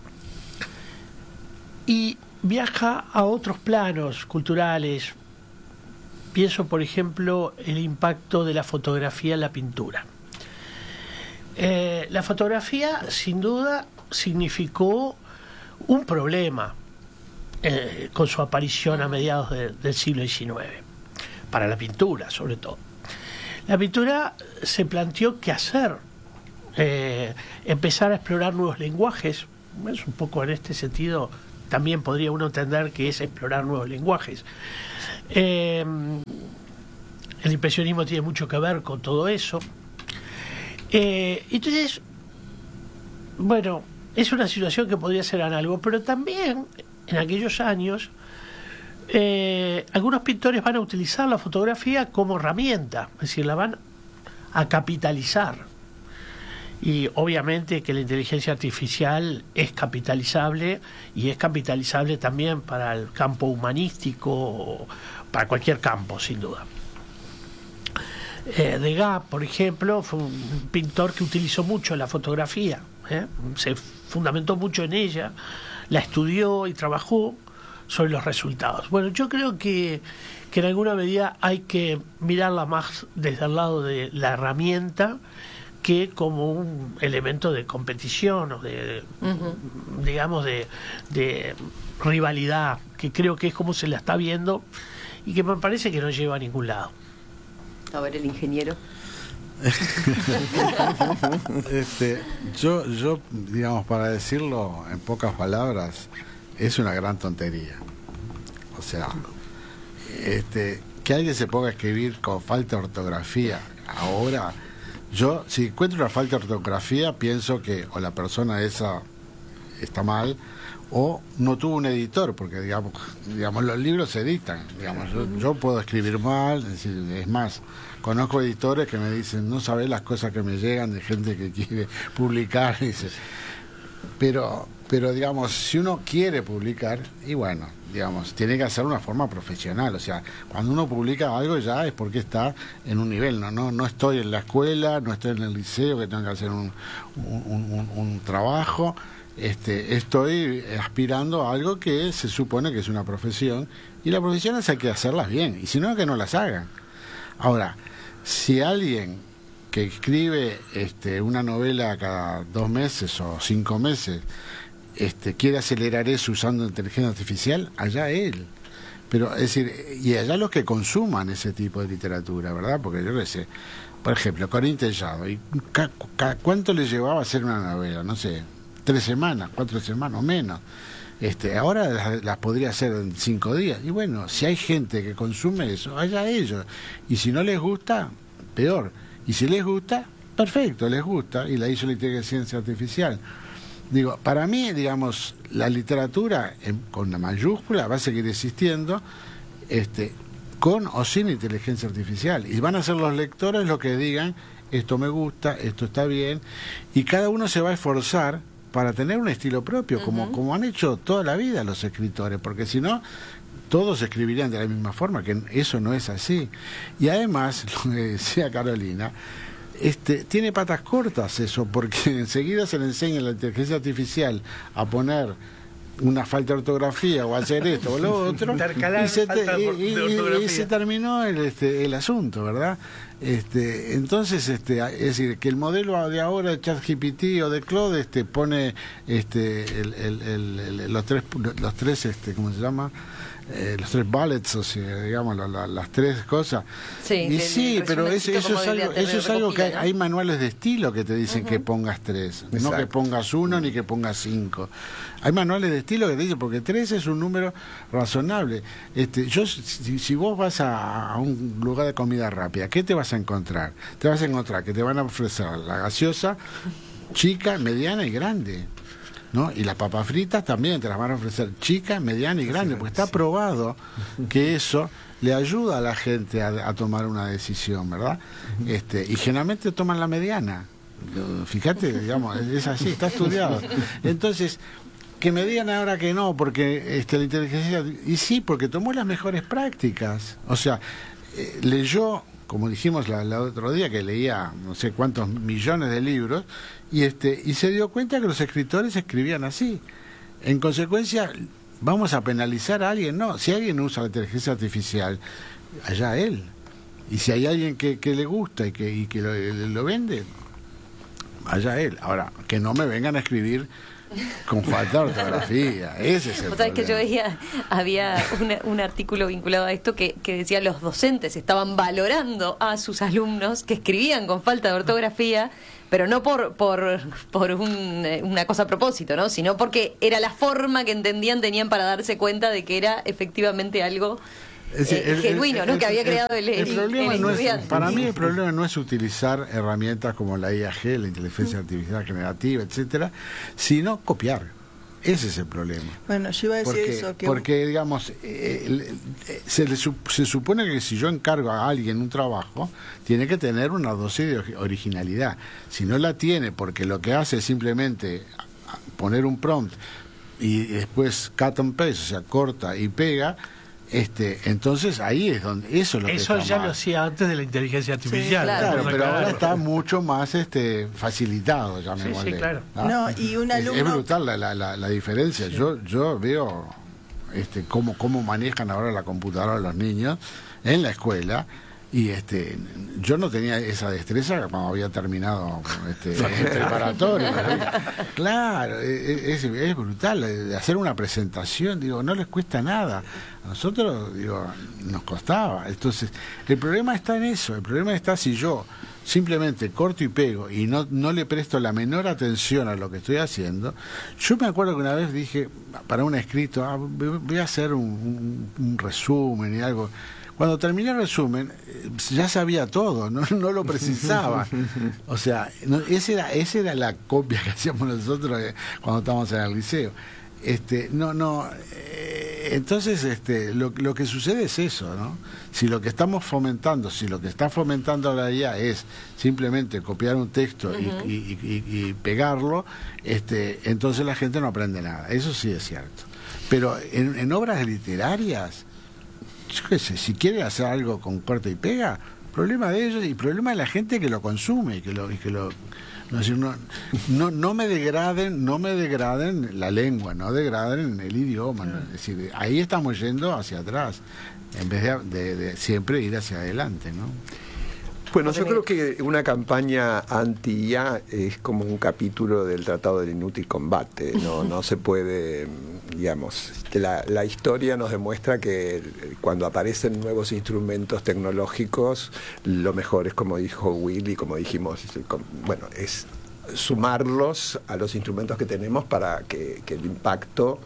y viaja a otros planos culturales, pienso, por ejemplo, el impacto de la fotografía en la pintura. Eh, la fotografía, sin duda, significó un problema eh, con su aparición a mediados de, del siglo diecinueve, para la pintura, sobre todo. La pintura se planteó qué hacer, eh, empezar a explorar nuevos lenguajes. Es un poco en este sentido, también podría uno entender que es explorar nuevos lenguajes. Eh, el impresionismo tiene mucho que ver con todo eso. Eh, entonces, bueno, es una situación que podría ser análogo, pero también en aquellos años eh, algunos pintores van a utilizar la fotografía como herramienta, es decir, la van a capitalizar. Y obviamente que la inteligencia artificial es capitalizable, y es capitalizable también para el campo humanístico, para cualquier campo, sin duda. Eh, Degas, por ejemplo, fue un pintor que utilizó mucho la fotografía, ¿eh? Se fundamentó mucho en ella, la estudió y trabajó sobre los resultados. Bueno, yo creo que, que en alguna medida hay que mirarla más desde el lado de la herramienta que como un elemento de competición o de, uh-huh. digamos, de, de rivalidad, que creo que es como se la está viendo y que me parece que no lleva a ningún lado. A ver, el ingeniero. este, yo, yo, digamos, para decirlo en pocas palabras, es una gran tontería. O sea, este, que alguien se ponga a escribir con falta de ortografía ahora, yo, si encuentro una falta de ortografía, pienso que o la persona esa está mal o no tuvo un editor, porque digamos, digamos los libros se editan, digamos, yo, yo puedo escribir mal, es decir, es más, conozco editores que me dicen, no sabés las cosas que me llegan de gente que quiere publicar, dice, pero, pero digamos, si uno quiere publicar, y bueno, digamos, tiene que hacerlo de una forma profesional, o sea, cuando uno publica algo ya es porque está en un nivel, no, no, no estoy en la escuela, no estoy en el liceo que tengo que hacer un, un, un, un trabajo. Este, estoy aspirando a algo que se supone que es una profesión, y las profesiones hay que hacerlas bien, y si no, que no las hagan. Ahora, si alguien que escribe este, una novela cada dos meses o cinco meses este, quiere acelerar eso usando inteligencia artificial, allá él. Pero, es decir, y allá los que consuman ese tipo de literatura, ¿verdad? Porque yo qué sé, por ejemplo, Corín Tellado, ¿y cuánto le llevaba a hacer una novela? No sé, tres semanas, cuatro semanas o menos. Este, ahora las, las podría hacer en cinco días. Y bueno, si hay gente que consume eso, allá ellos. Y si no les gusta, peor. Y si les gusta, perfecto, les gusta. Y la hizo la inteligencia artificial. Digo, para mí, digamos, la literatura en, con la mayúscula va a seguir existiendo, este, con o sin inteligencia artificial. Y van a ser los lectores los que digan, esto me gusta, esto está bien. Y cada uno se va a esforzar para tener un estilo propio, como, uh-huh. como han hecho toda la vida los escritores, porque si no, todos escribirían de la misma forma, que eso no es así. Y además, lo que decía Carolina, este, tiene patas cortas eso, porque enseguida se le enseña a la inteligencia artificial a poner una falta de ortografía o hacer esto o lo otro y se, te, y, y, y se terminó el, este, el asunto, ¿verdad? Este, entonces, este, es decir, que el modelo de ahora de ChatGPT o de Claude este, pone este, el, el, el, el, los tres, los tres este, ¿cómo se llama? Eh, los tres bullets, o sea, digamos, la, la, las tres cosas. Sí, y le, sí, le pero es, eso, es algo, eso es algo que hay, ¿no? hay manuales de estilo que te dicen uh-huh. que pongas tres, exacto. No que pongas uno ni que pongas cinco. Hay manuales de estilo que te dicen, porque tres es un número razonable. Este, yo, si, si vos vas a, a un lugar de comida rápida, ¿qué te vas a encontrar? Te vas a encontrar que te van a ofrecer la gaseosa chica, mediana y grande, ¿no? Y las papas fritas también te las van a ofrecer chica, mediana y grande, porque está probado que eso le ayuda a la gente a, a tomar una decisión, ¿verdad? Este, y generalmente toman la mediana. Fíjate, digamos, es así, está estudiado. Entonces, que me digan ahora que no, porque este, la inteligencia... Y sí, porque tomó las mejores prácticas. O sea, eh, leyó, como dijimos la, la otro día, que leía no sé cuántos millones de libros, y, este, y se dio cuenta que los escritores escribían así. En consecuencia, ¿vamos a penalizar a alguien? No, si alguien usa la inteligencia artificial, allá él. Y si hay alguien que, que le gusta y que, y que lo, lo vende, allá él. Ahora, que no me vengan a escribir con falta de ortografía, ese es el O sea, es que yo problema. veía, había una- un artículo vinculado a esto que, que decía los docentes estaban valorando a sus alumnos que escribían con falta de ortografía, pero no por por, por un, eh, una cosa a propósito, ¿no? Sino porque era la forma que entendían, tenían para darse cuenta de que era efectivamente algo Es decir, eh, el- genuino, el- ¿no? el- Que había el- creado el, el el- problema el no es, estudiante. para mí el problema no es utilizar herramientas como la I A G, la inteligencia artificial generativa, etcétera, sino copiar. Ese es el problema. Bueno, yo iba a decir Porque, eso. Que porque digamos, eh, el- eh, se, le su- se supone que si yo encargo a alguien un trabajo, tiene que tener una dosis de ori- originalidad. Si no la tiene, porque lo que hace es simplemente poner un prompt y después cut and paste, o sea, corta y pega, este, entonces ahí es donde eso es lo que Eso está ya mal. lo hacía antes de la inteligencia artificial. Claro, ¿no? pero ahora está mucho más este facilitado, llamémosle. Sí, sí, claro. No, y un Es- Es, alumno- brutal la, la, la, la diferencia. Yo yo veo este cómo cómo manejan ahora la computadora los niños en la escuela. Y este yo no tenía esa destreza cuando había terminado este, el preparatorio. Claro, es, es brutal. De hacer una presentación, digo, no les cuesta nada. A nosotros, digo, nos costaba. Entonces, el problema está en eso. El problema está si yo simplemente corto y pego y no, no le presto la menor atención a lo que estoy haciendo. Yo me acuerdo que una vez dije, para un escrito, ah, voy a hacer un, un, un resumen y algo. Cuando terminé el resumen, eh, ya sabía todo, no, no lo precisaba. O sea, no, esa era, esa era la copia que hacíamos nosotros eh, cuando estábamos en el liceo. Este, no, no, eh, entonces este, lo, lo que sucede es eso, ¿no? Si lo que estamos fomentando, si lo que está fomentando la I A es simplemente copiar un texto y, Ujú. y, y- y pegarlo, este, entonces la gente no aprende nada. Eso sí es cierto. Pero en, en obras literarias, yo qué sé, si quiere hacer algo con corta y pega, problema de ellos y problema de la gente que lo consume y que lo, y que lo no, es decir, no, no, no me degraden, no me degraden la lengua, no degraden el idioma, ¿no? Es decir, ahí estamos yendo hacia atrás, en vez de, de- de siempre ir hacia adelante, ¿no? Bueno, yo creo que una campaña anti-I A es como un capítulo del Tratado del Inútil Combate. No, no se puede, digamos, la, la historia nos demuestra que cuando aparecen nuevos instrumentos tecnológicos, lo mejor es, como dijo Will y como dijimos, bueno, es sumarlos a los instrumentos que tenemos para que, que el impacto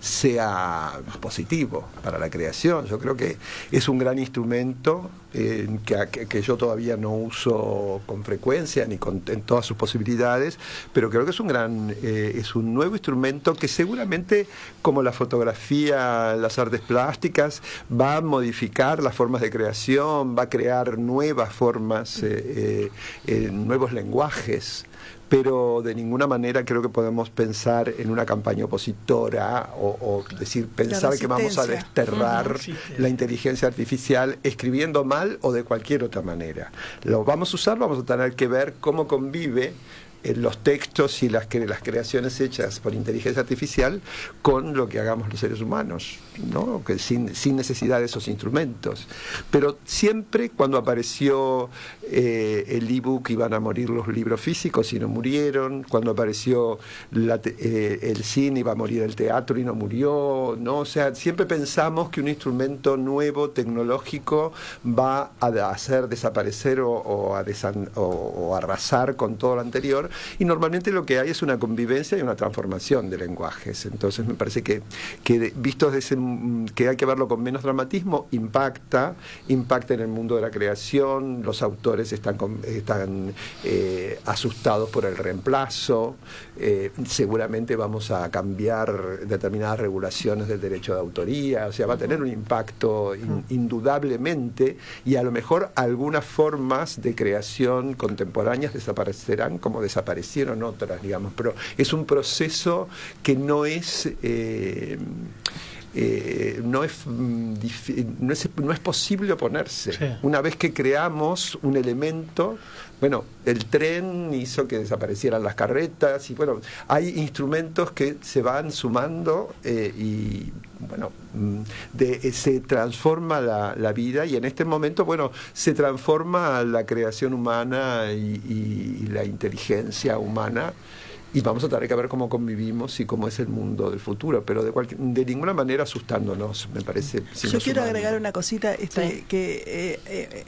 sea positivo para la creación. Yo creo que es un gran instrumento eh, que, que, que yo todavía no uso con frecuencia ni con en todas sus posibilidades, pero creo que es un gran eh, es un nuevo instrumento que seguramente, como la fotografía, las artes plásticas, va a modificar las formas de creación, va a crear nuevas formas, eh, eh, eh, nuevos lenguajes, pero de ninguna manera creo que podemos pensar en una campaña opositora o, o decir, pensar que vamos a desterrar Ujú. la inteligencia artificial escribiendo mal o de cualquier otra manera. Lo vamos a usar, vamos a tener que ver cómo convive en los textos y las, cre- las creaciones hechas por inteligencia artificial con lo que hagamos los seres humanos, ¿no? Que sin, sin necesidad de esos instrumentos. Pero siempre cuando apareció eh, el ebook iban a morir los libros físicos y no murieron, cuando apareció la te- eh, el cine iba a morir el teatro y no murió, ¿no? O sea, siempre pensamos que un instrumento nuevo, tecnológico, va a hacer desaparecer o, o a desan- o- o arrasar con todo lo anterior, y normalmente lo que hay es una convivencia y una transformación de lenguajes. Entonces me parece que, que visto desde ese, que hay que verlo con menos dramatismo, impacta, impacta en el mundo de la creación, los autores están, están eh, asustados por el reemplazo, eh, seguramente vamos a cambiar determinadas regulaciones del derecho de autoría, o sea, va a tener un impacto in, indudablemente, y a lo mejor algunas formas de creación contemporáneas desaparecerán como desaparecieron otras, digamos, pero es un proceso que no es... Eh, Eh, no, es, no es no es posible oponerse. Sí. Una vez que creamos un elemento, bueno, el tren hizo que desaparecieran las carretas, y bueno, hay instrumentos que se van sumando eh, y bueno, de, eh, se transforma la, la vida, y en este momento, bueno, se transforma la creación humana y, y, y la inteligencia humana. Y vamos a tener que ver cómo convivimos y cómo es el mundo del futuro, pero de cualquier, de ninguna manera asustándonos, me parece. Si Yo quiero sumando. agregar una cosita, este, sí. que eh, eh,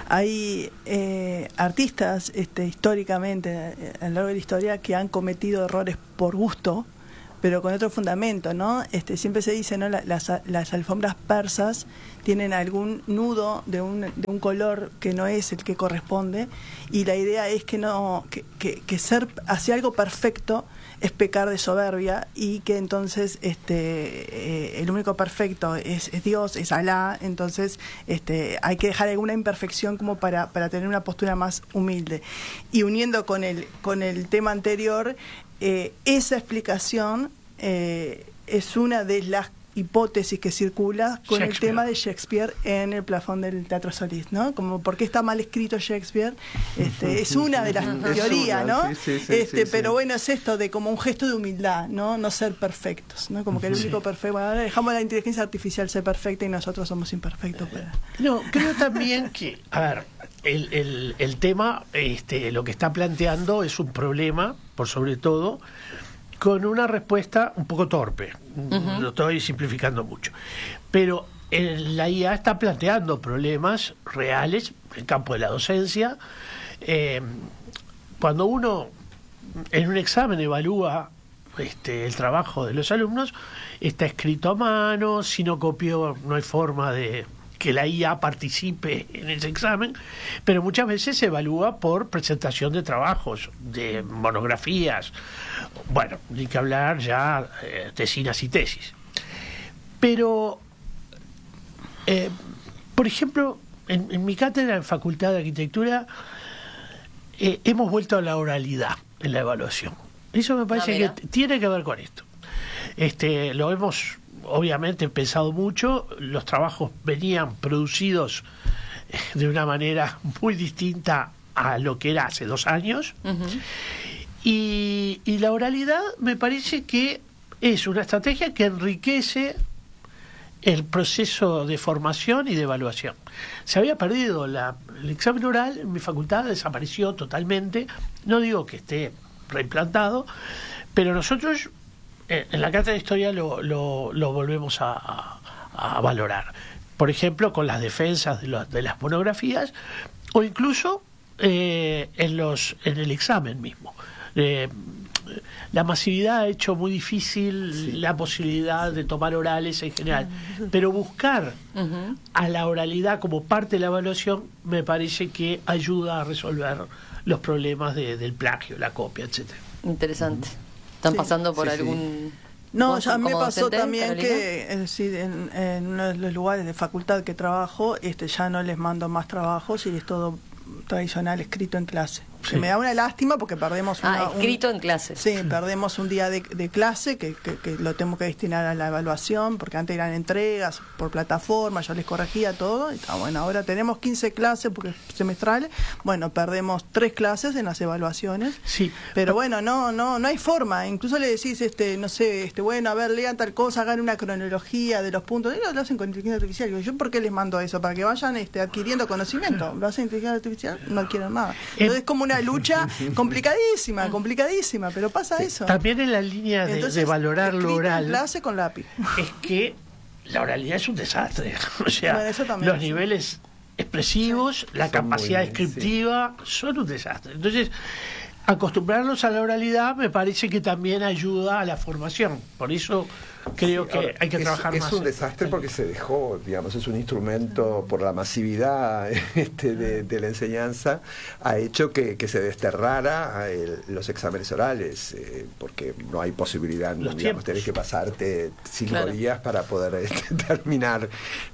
hay eh, artistas este, históricamente, a lo largo de la historia, que han cometido errores por gusto, pero con otro fundamento, ¿no? Este, siempre se dice, ¿no? Las, las alfombras persas tienen algún nudo de un, de un color que no es el que corresponde, y la idea es que no que, que, que ser hacia algo perfecto es pecar de soberbia, y que entonces este eh, el único perfecto es, es Dios, es Alá. Entonces este hay que dejar alguna imperfección como para, para tener una postura más humilde. Y uniendo con el con el tema anterior, eh, esa explicación eh, es una de las hipótesis que circula con el tema de Shakespeare en el plafón del Teatro Solís, ¿no? Como por qué está mal escrito Shakespeare, este, es una de las teorías, ¿no? Sí, sí, sí, este, sí, pero sí. Bueno, es esto de como un gesto de humildad, ¿no? No ser perfectos, ¿no? Como que el único sí. perfecto, bueno, ahora dejamos a la inteligencia artificial ser perfecta y nosotros somos imperfectos. Pero... No, creo también que, a ver, el, el, el tema, este, lo que está planteando es un problema, por sobre todo, con una respuesta un poco torpe. Uh-huh. Lo estoy simplificando mucho. Pero el, la I A está planteando problemas reales en el campo de la docencia. Eh, cuando uno en un examen evalúa este, el trabajo de los alumnos, está escrito a mano, si no copió no hay forma de que la I A participe en ese examen, pero muchas veces se evalúa por presentación de trabajos, de monografías, bueno, ni que hablar ya eh, tesinas y tesis. Pero, eh, por ejemplo, en, en mi cátedra en Facultad de Arquitectura eh, hemos vuelto a la oralidad en la evaluación. Eso me parece que tiene que ver con esto. Este, lo hemos obviamente pensado mucho, los trabajos venían producidos de una manera muy distinta a lo que era hace dos años. Uh-huh. y, y la oralidad me parece que es una estrategia que enriquece el proceso de formación y de evaluación. Se había perdido la, el examen oral en mi facultad, desapareció totalmente, no digo que esté reimplantado, pero nosotros en la cátedra de historia lo, lo, lo volvemos a, a, a valorar. Por ejemplo, con las defensas de, lo, de las monografías, o incluso eh, en, los, en el examen mismo. Eh, la masividad ha hecho muy difícil sí. la posibilidad de tomar orales en general, pero buscar uh-huh. a la oralidad como parte de la evaluación me parece que ayuda a resolver los problemas de, del plagio, la copia, etcétera. Interesante. ¿Están sí, pasando por sí, algún...? Sí. No, ya me pasó docente, también Carolina? que es decir, en, en uno de los lugares de facultad que trabajo, este ya no les mando más trabajos y es todo tradicional escrito en clase. Sí. Me da una lástima porque perdemos una, ah, escrito un, en clase. Sí, perdemos un día de, de clase que, que, que lo tengo que destinar a la evaluación, porque antes eran entregas por plataforma, yo les corregía todo, y está, bueno, ahora tenemos quince clases porque semestrales, bueno, perdemos tres clases en las evaluaciones. Sí. Pero bueno, no no no hay forma, incluso le decís este no sé, este bueno, a ver, lean tal cosa, hagan una cronología de los puntos, y lo hacen con inteligencia artificial. Digo, ¿yo por qué les mando eso? Para que vayan este adquiriendo conocimiento. Lo hacen inteligencia artificial, no quieren nada. Entonces es como una lucha complicadísima, complicadísima, pero pasa eso. También en la línea de, Entonces, de valorar lo oral. Clase con lápiz. Es que la oralidad es un desastre. O sea, bueno, los niveles expresivos, sí. la son capacidad descriptiva, sí. son un desastre. Entonces, acostumbrarlos a la oralidad me parece que también ayuda a la formación. Por eso creo Sí, que ahora, hay que es, trabajar es más. un desastre porque se dejó, digamos, es un instrumento por la masividad este, de, de la enseñanza, ha hecho que, que se desterrara el, los exámenes orales, eh, porque no hay posibilidad, Los digamos, tiempos. tenés que pasarte cinco Claro. días para poder este, terminar.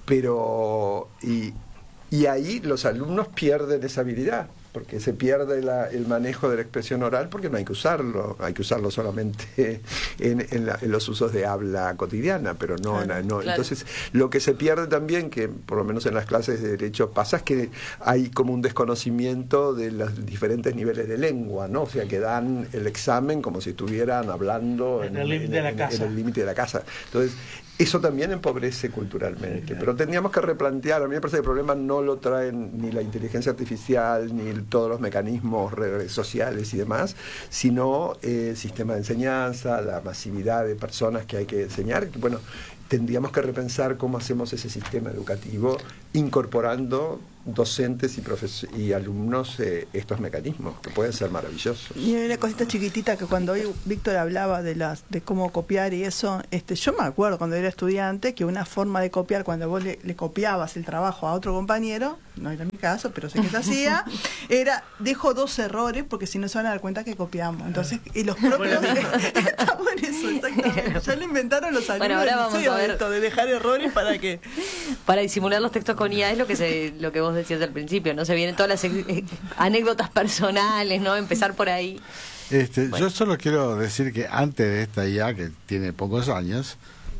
Pero, y, y ahí los alumnos pierden esa habilidad, porque se pierde la, el manejo de la expresión oral porque no hay que usarlo, hay que usarlo solamente en, en, la, en los usos de habla cotidiana, pero no, Claro, no claro. entonces lo que se pierde también, que por lo menos en las clases de derecho pasa, es que hay como un desconocimiento de los diferentes niveles de lengua, ¿no? O sea, que dan el examen como si estuvieran hablando En el límite de la en- casa. en el límite de la casa. Entonces, eso también empobrece culturalmente, pero tendríamos que replantear. A mí me parece que el problema no lo traen ni la inteligencia artificial, ni el- todos los mecanismos re- sociales y demás, sino eh, el sistema de enseñanza, la masividad de personas que hay que enseñar. Bueno, tendríamos que repensar cómo hacemos ese sistema educativo incorporando docentes y, profes y alumnos eh, estos mecanismos, que pueden ser maravillosos. Y hay una cosita chiquitita que cuando hoy Víctor hablaba de las de cómo copiar y eso, este yo me acuerdo cuando era estudiante que una forma de copiar, cuando vos le, le copiabas el trabajo a otro compañero, no era mi caso, pero sé que se hacía, era dejo dos errores porque si no se van a dar cuenta que copiamos. Entonces, y los propios está bueno eso, exactamente. Ya lo inventaron los alumnos Bueno, ahora del vamos liceo a ver. esto de dejar errores para que Para disimular los textos con I A es lo que se, lo que vos decías al principio, ¿no? Se vienen todas las eh, anécdotas personales, ¿no? Empezar por ahí. Este, Bueno. Yo solo quiero decir que antes de esta I A, que tiene pocos años,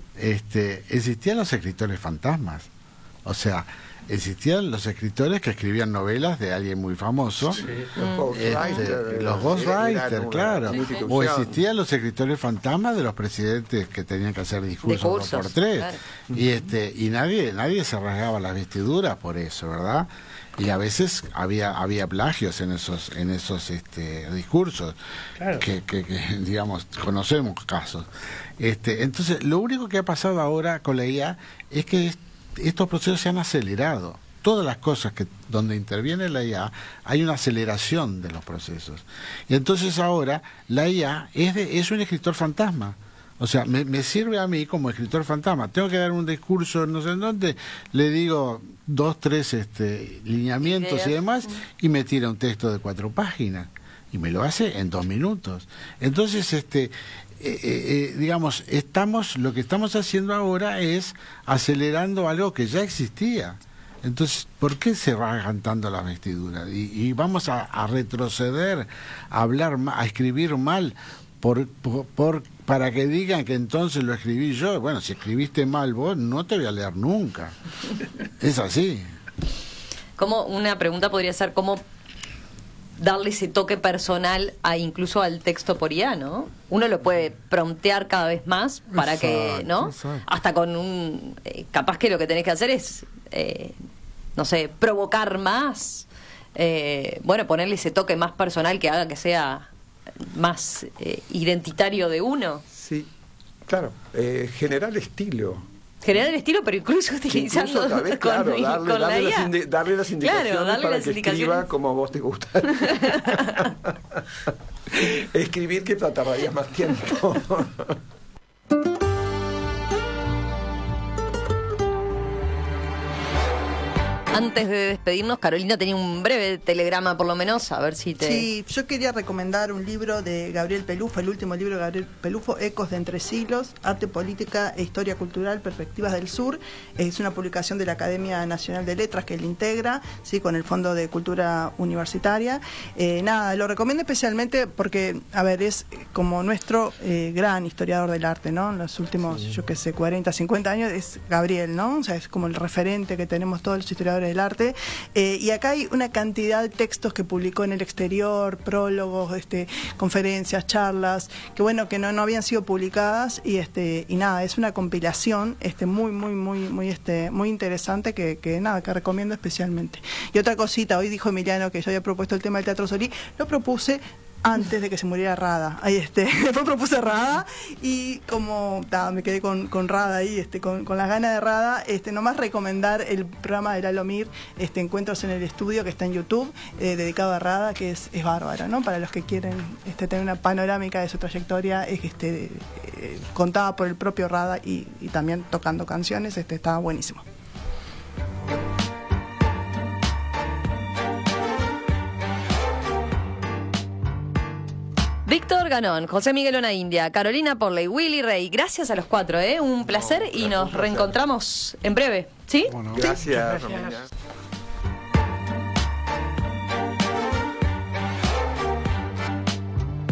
este, existían los escritores fantasmas. O sea, existían los escritores que escribían novelas de alguien muy famoso. Sí, Mm. los ghostwriters, Este, los eran ghostwriters, una claro. institución. O existían los escritores fantasmas de los presidentes que tenían que hacer discursos dos Discursos, por tres. claro. Y este y nadie nadie se rasgaba las vestiduras por eso, ¿verdad? Y a veces había había plagios en esos en esos este discursos Claro. que, que, que, digamos conocemos casos. Este, entonces lo único que ha pasado ahora con la I A es que est- estos procesos se han acelerado. Todas las cosas que donde interviene la I A hay una aceleración de los procesos. Y entonces ahora la I A es de, es un escritor fantasma. O sea, me, me sirve a mí como escritor fantasma. Tengo que dar un discurso, no sé en dónde, le digo dos, tres este, lineamientos Ideas. y demás, y me tira un texto de cuatro páginas. Y me lo hace en dos minutos. Entonces, este, eh, eh, eh, digamos, estamos, lo que estamos haciendo ahora es acelerando algo que ya existía. Entonces, ¿por qué se rasgan tanto las vestiduras? Y, y vamos a, a retroceder, a hablar, ma- a escribir mal, por, por, por- para que digan que entonces lo escribí yo. Bueno, si escribiste mal vos, no te voy a leer nunca. Es así. Como una pregunta podría ser cómo darle ese toque personal a incluso al texto por I A, ¿no? Uno lo puede promptear cada vez más para que, Exacto, ¿no? exacto. Hasta con un eh, capaz que lo que tenés que hacer es eh, no sé, provocar más, eh, bueno, ponerle ese toque más personal que haga que sea más eh, identitario de uno. Sí, claro, eh, generar estilo. Generar el estilo, pero incluso utilizarlo Incluso, tal vez, con, claro, con darle, la darle I A. las indi- darle las indicaciones Claro, darle para las que indicaciones. escriba como a vos te gusta. Escribir que tardarías más tiempo. Antes de despedirnos, Carolina tenía un breve telegrama, por lo menos, a ver si te... Sí, yo quería recomendar un libro de Gabriel Pelufo, el último libro de Gabriel Pelufo, Ecos de Entre Siglos, Arte, Política e Historia Cultural, Perspectivas del Sur. Es una publicación de la Academia Nacional de Letras que él integra, sí, con el Fondo de Cultura Universitaria. Eh, nada, lo recomiendo especialmente porque, a ver, es como nuestro eh, gran historiador del arte, ¿no? En los últimos, sí. yo qué sé, cuarenta, cincuenta años es Gabriel, ¿no? O sea, es como el referente que tenemos todos los historiadores del arte, eh, y acá hay una cantidad de textos que publicó en el exterior, prólogos, este, conferencias, charlas, que bueno, que no, no habían sido publicadas, y este, y nada, es una compilación este, muy, muy, muy, muy, este, muy interesante que, que nada, que recomiendo especialmente. Y otra cosita, hoy dijo Emiliano que yo había propuesto el tema del Teatro Solís, lo propuse antes de que se muriera Rada. Ahí este, después propuse Rada y como ta, me quedé con, con Rada ahí, este, con, con las ganas de Rada, este, nomás recomendar el programa de Lalo Mir, este, Encuentros en el Estudio, que está en YouTube, eh, dedicado a Rada, que es, es bárbaro, ¿no? Para los que quieren este, tener una panorámica de su trayectoria, es este, eh, contada por el propio Rada y, y también tocando canciones, este, está buenísimo. Víctor Ganón, José Miguel Ona India, Carolina Porley, Willy Rey, gracias a los cuatro, ¿eh? Un placer no, y nos reencontramos en breve, ¿sí? Bueno, gracias, ¿sí? Romina.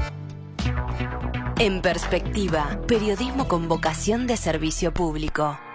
En Perspectiva, periodismo con vocación de servicio público.